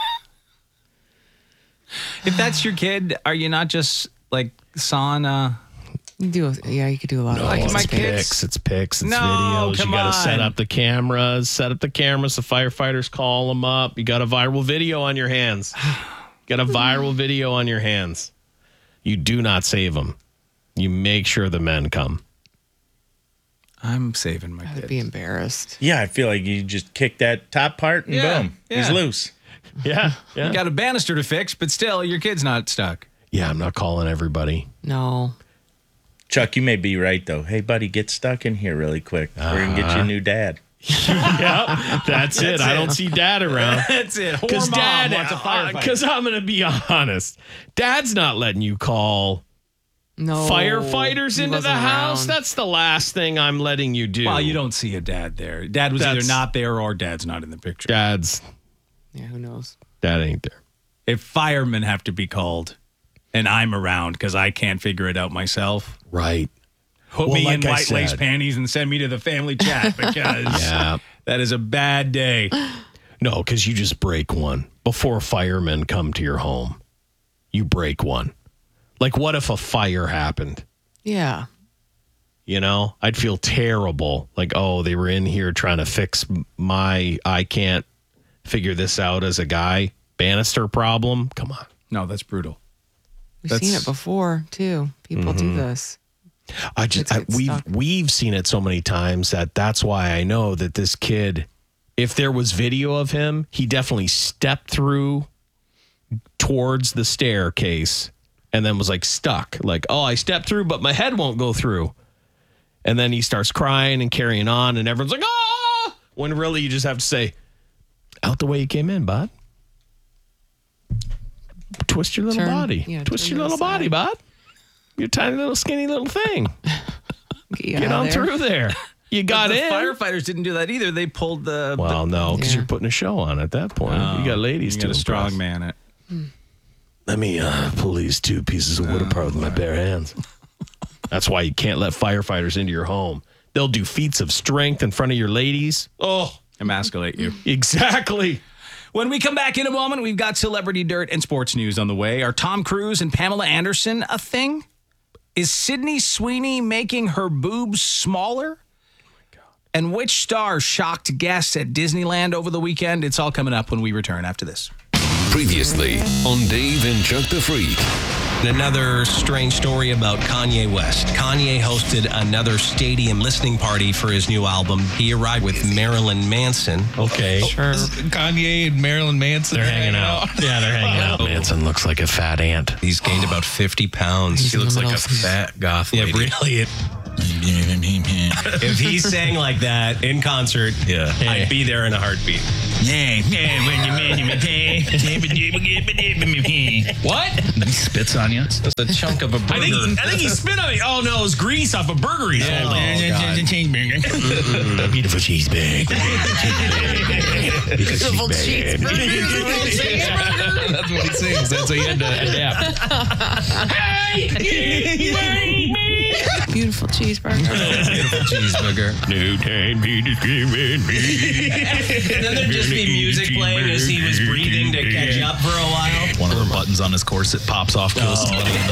A: If that's your kid, are you not just like sawing uh
D: You do, yeah, you could do a lot
C: No,
D: of
A: Like
C: it's
A: my
C: pics.
A: kids-
C: It's pics. It's
A: No,
C: videos.
A: come
C: You got to set
A: on.
C: up the cameras. Set up the cameras. The firefighters call them up. You got a viral video on your hands. Got a viral video on your hands. You do not save them. You make sure the men come.
A: I'm saving my
D: I
A: kid.
D: would be embarrassed.
B: Yeah, I feel like you just kick that top part and
A: Yeah,
B: boom,
A: yeah.
B: he's loose.
C: Yeah, yeah.
A: You got a banister to fix, but still, your kid's not stuck.
C: Yeah, I'm not calling everybody.
D: No.
B: Chuck, you may be right though. Hey, buddy, get stuck in here really quick. We're gonna get you a new dad.
C: Yeah, that's, it. I don't see dad around.
A: That's it. Whore
C: Because
A: mom
C: dad,
A: wants a firefighter.
C: because I'm going to be honest, dad's not letting you call
D: No.
C: firefighters
D: he
C: into the
D: wasn't
C: house.
D: around.
C: That's the last thing I'm letting you do.
A: Well, you don't see a dad there. Dad was either
C: That's-
A: not there or dad's not in the picture.
C: Dad's,
D: Yeah, who knows?
C: dad ain't there.
A: If firemen have to be called and I'm around because I can't figure it out myself,
C: Right.
A: put
C: Well,
A: me
C: like
A: in
C: I
A: white lace
C: said-
A: panties and send me to the family chat because
C: Yeah.
A: that is a bad day.
C: No, because you just break one before firemen come to your home. You break one. Like, what if a fire happened?
D: Yeah.
C: You know, I'd feel terrible. Like, oh, they were in here trying to fix my, I can't figure this out as a guy, banister problem. Come on.
A: No, that's brutal.
D: We've
A: That's-
D: seen it before, too. People do this.
C: I just,
D: Kids
C: I,
D: get
C: we've,
D: stuck.
C: we've seen it so many times that that's why I know that this kid, if there was video of him, he definitely stepped through towards the staircase and then was like stuck. Like, oh, I stepped through, but my head won't go through. And then he starts crying and carrying on, and everyone's like, ah! When really you just have to say, out the way you came in, bud. Twist your little
D: Turn-
C: body.
D: yeah,
C: Twist
D: turn
C: your
D: to the
C: little body,
D: side.
C: bud. You're a tiny little skinny little thing.
D: Get, you
C: Get
D: out
C: on
D: of there.
C: through there. You got
A: But the
C: in.
A: firefighters didn't do that either. They pulled the.
C: Well, no, because
D: Yeah.
C: you're putting a show on at that point.
A: the,
C: you got ladies
A: you
C: to
A: got a strong
C: impress.
A: man. It.
C: Let me uh, pull these two pieces of wood apart with my bare hands. That's why you can't let firefighters into your home. They'll do feats of strength in front of your ladies. Oh,
A: Emasculate you.
C: exactly.
A: When we come back in a moment, we've got celebrity dirt and sports news on the way. Are Tom Cruise and Pamela Anderson a thing? Is Sydney Sweeney making her boobs smaller? And which star shocked guests at Disneyland over the weekend? It's all coming up when we return after this.
X: Previously on Dave and Chuck the Freak.
G: Another strange story about Kanye West. Kanye hosted another stadium listening party for his new album. He arrived with Marilyn Manson.
C: Okay.
G: Sure.
J: Kanye and Marilyn Manson.
C: They're hanging out. Yeah, they're hanging out. Manson looks like a fat ant.
G: He's gained about fifty pounds.
J: He looks like a fat goth
G: Yeah,
J: lady.
G: really. If he sang like that in concert,
J: yeah,
G: I'd be there in a heartbeat.
J: What? And then he spits on you.
G: It's a chunk of a burger.
C: I think, I think he spit on me. Oh, no, it was grease off a burger he's
J: Yeah.
C: holding.
J: Oh, beautiful cheeseburger.
D: Beautiful cheeseburger.
J: That's what he sings. That's how you had to adapt.
D: Beautiful cheeseburger.
J: Beautiful cheeseburger.
C: No time to discriminate me.
G: And then there'd just be music playing as he was breathing to catch up for a while.
J: One of the buttons on his corset pops off, kills somebody.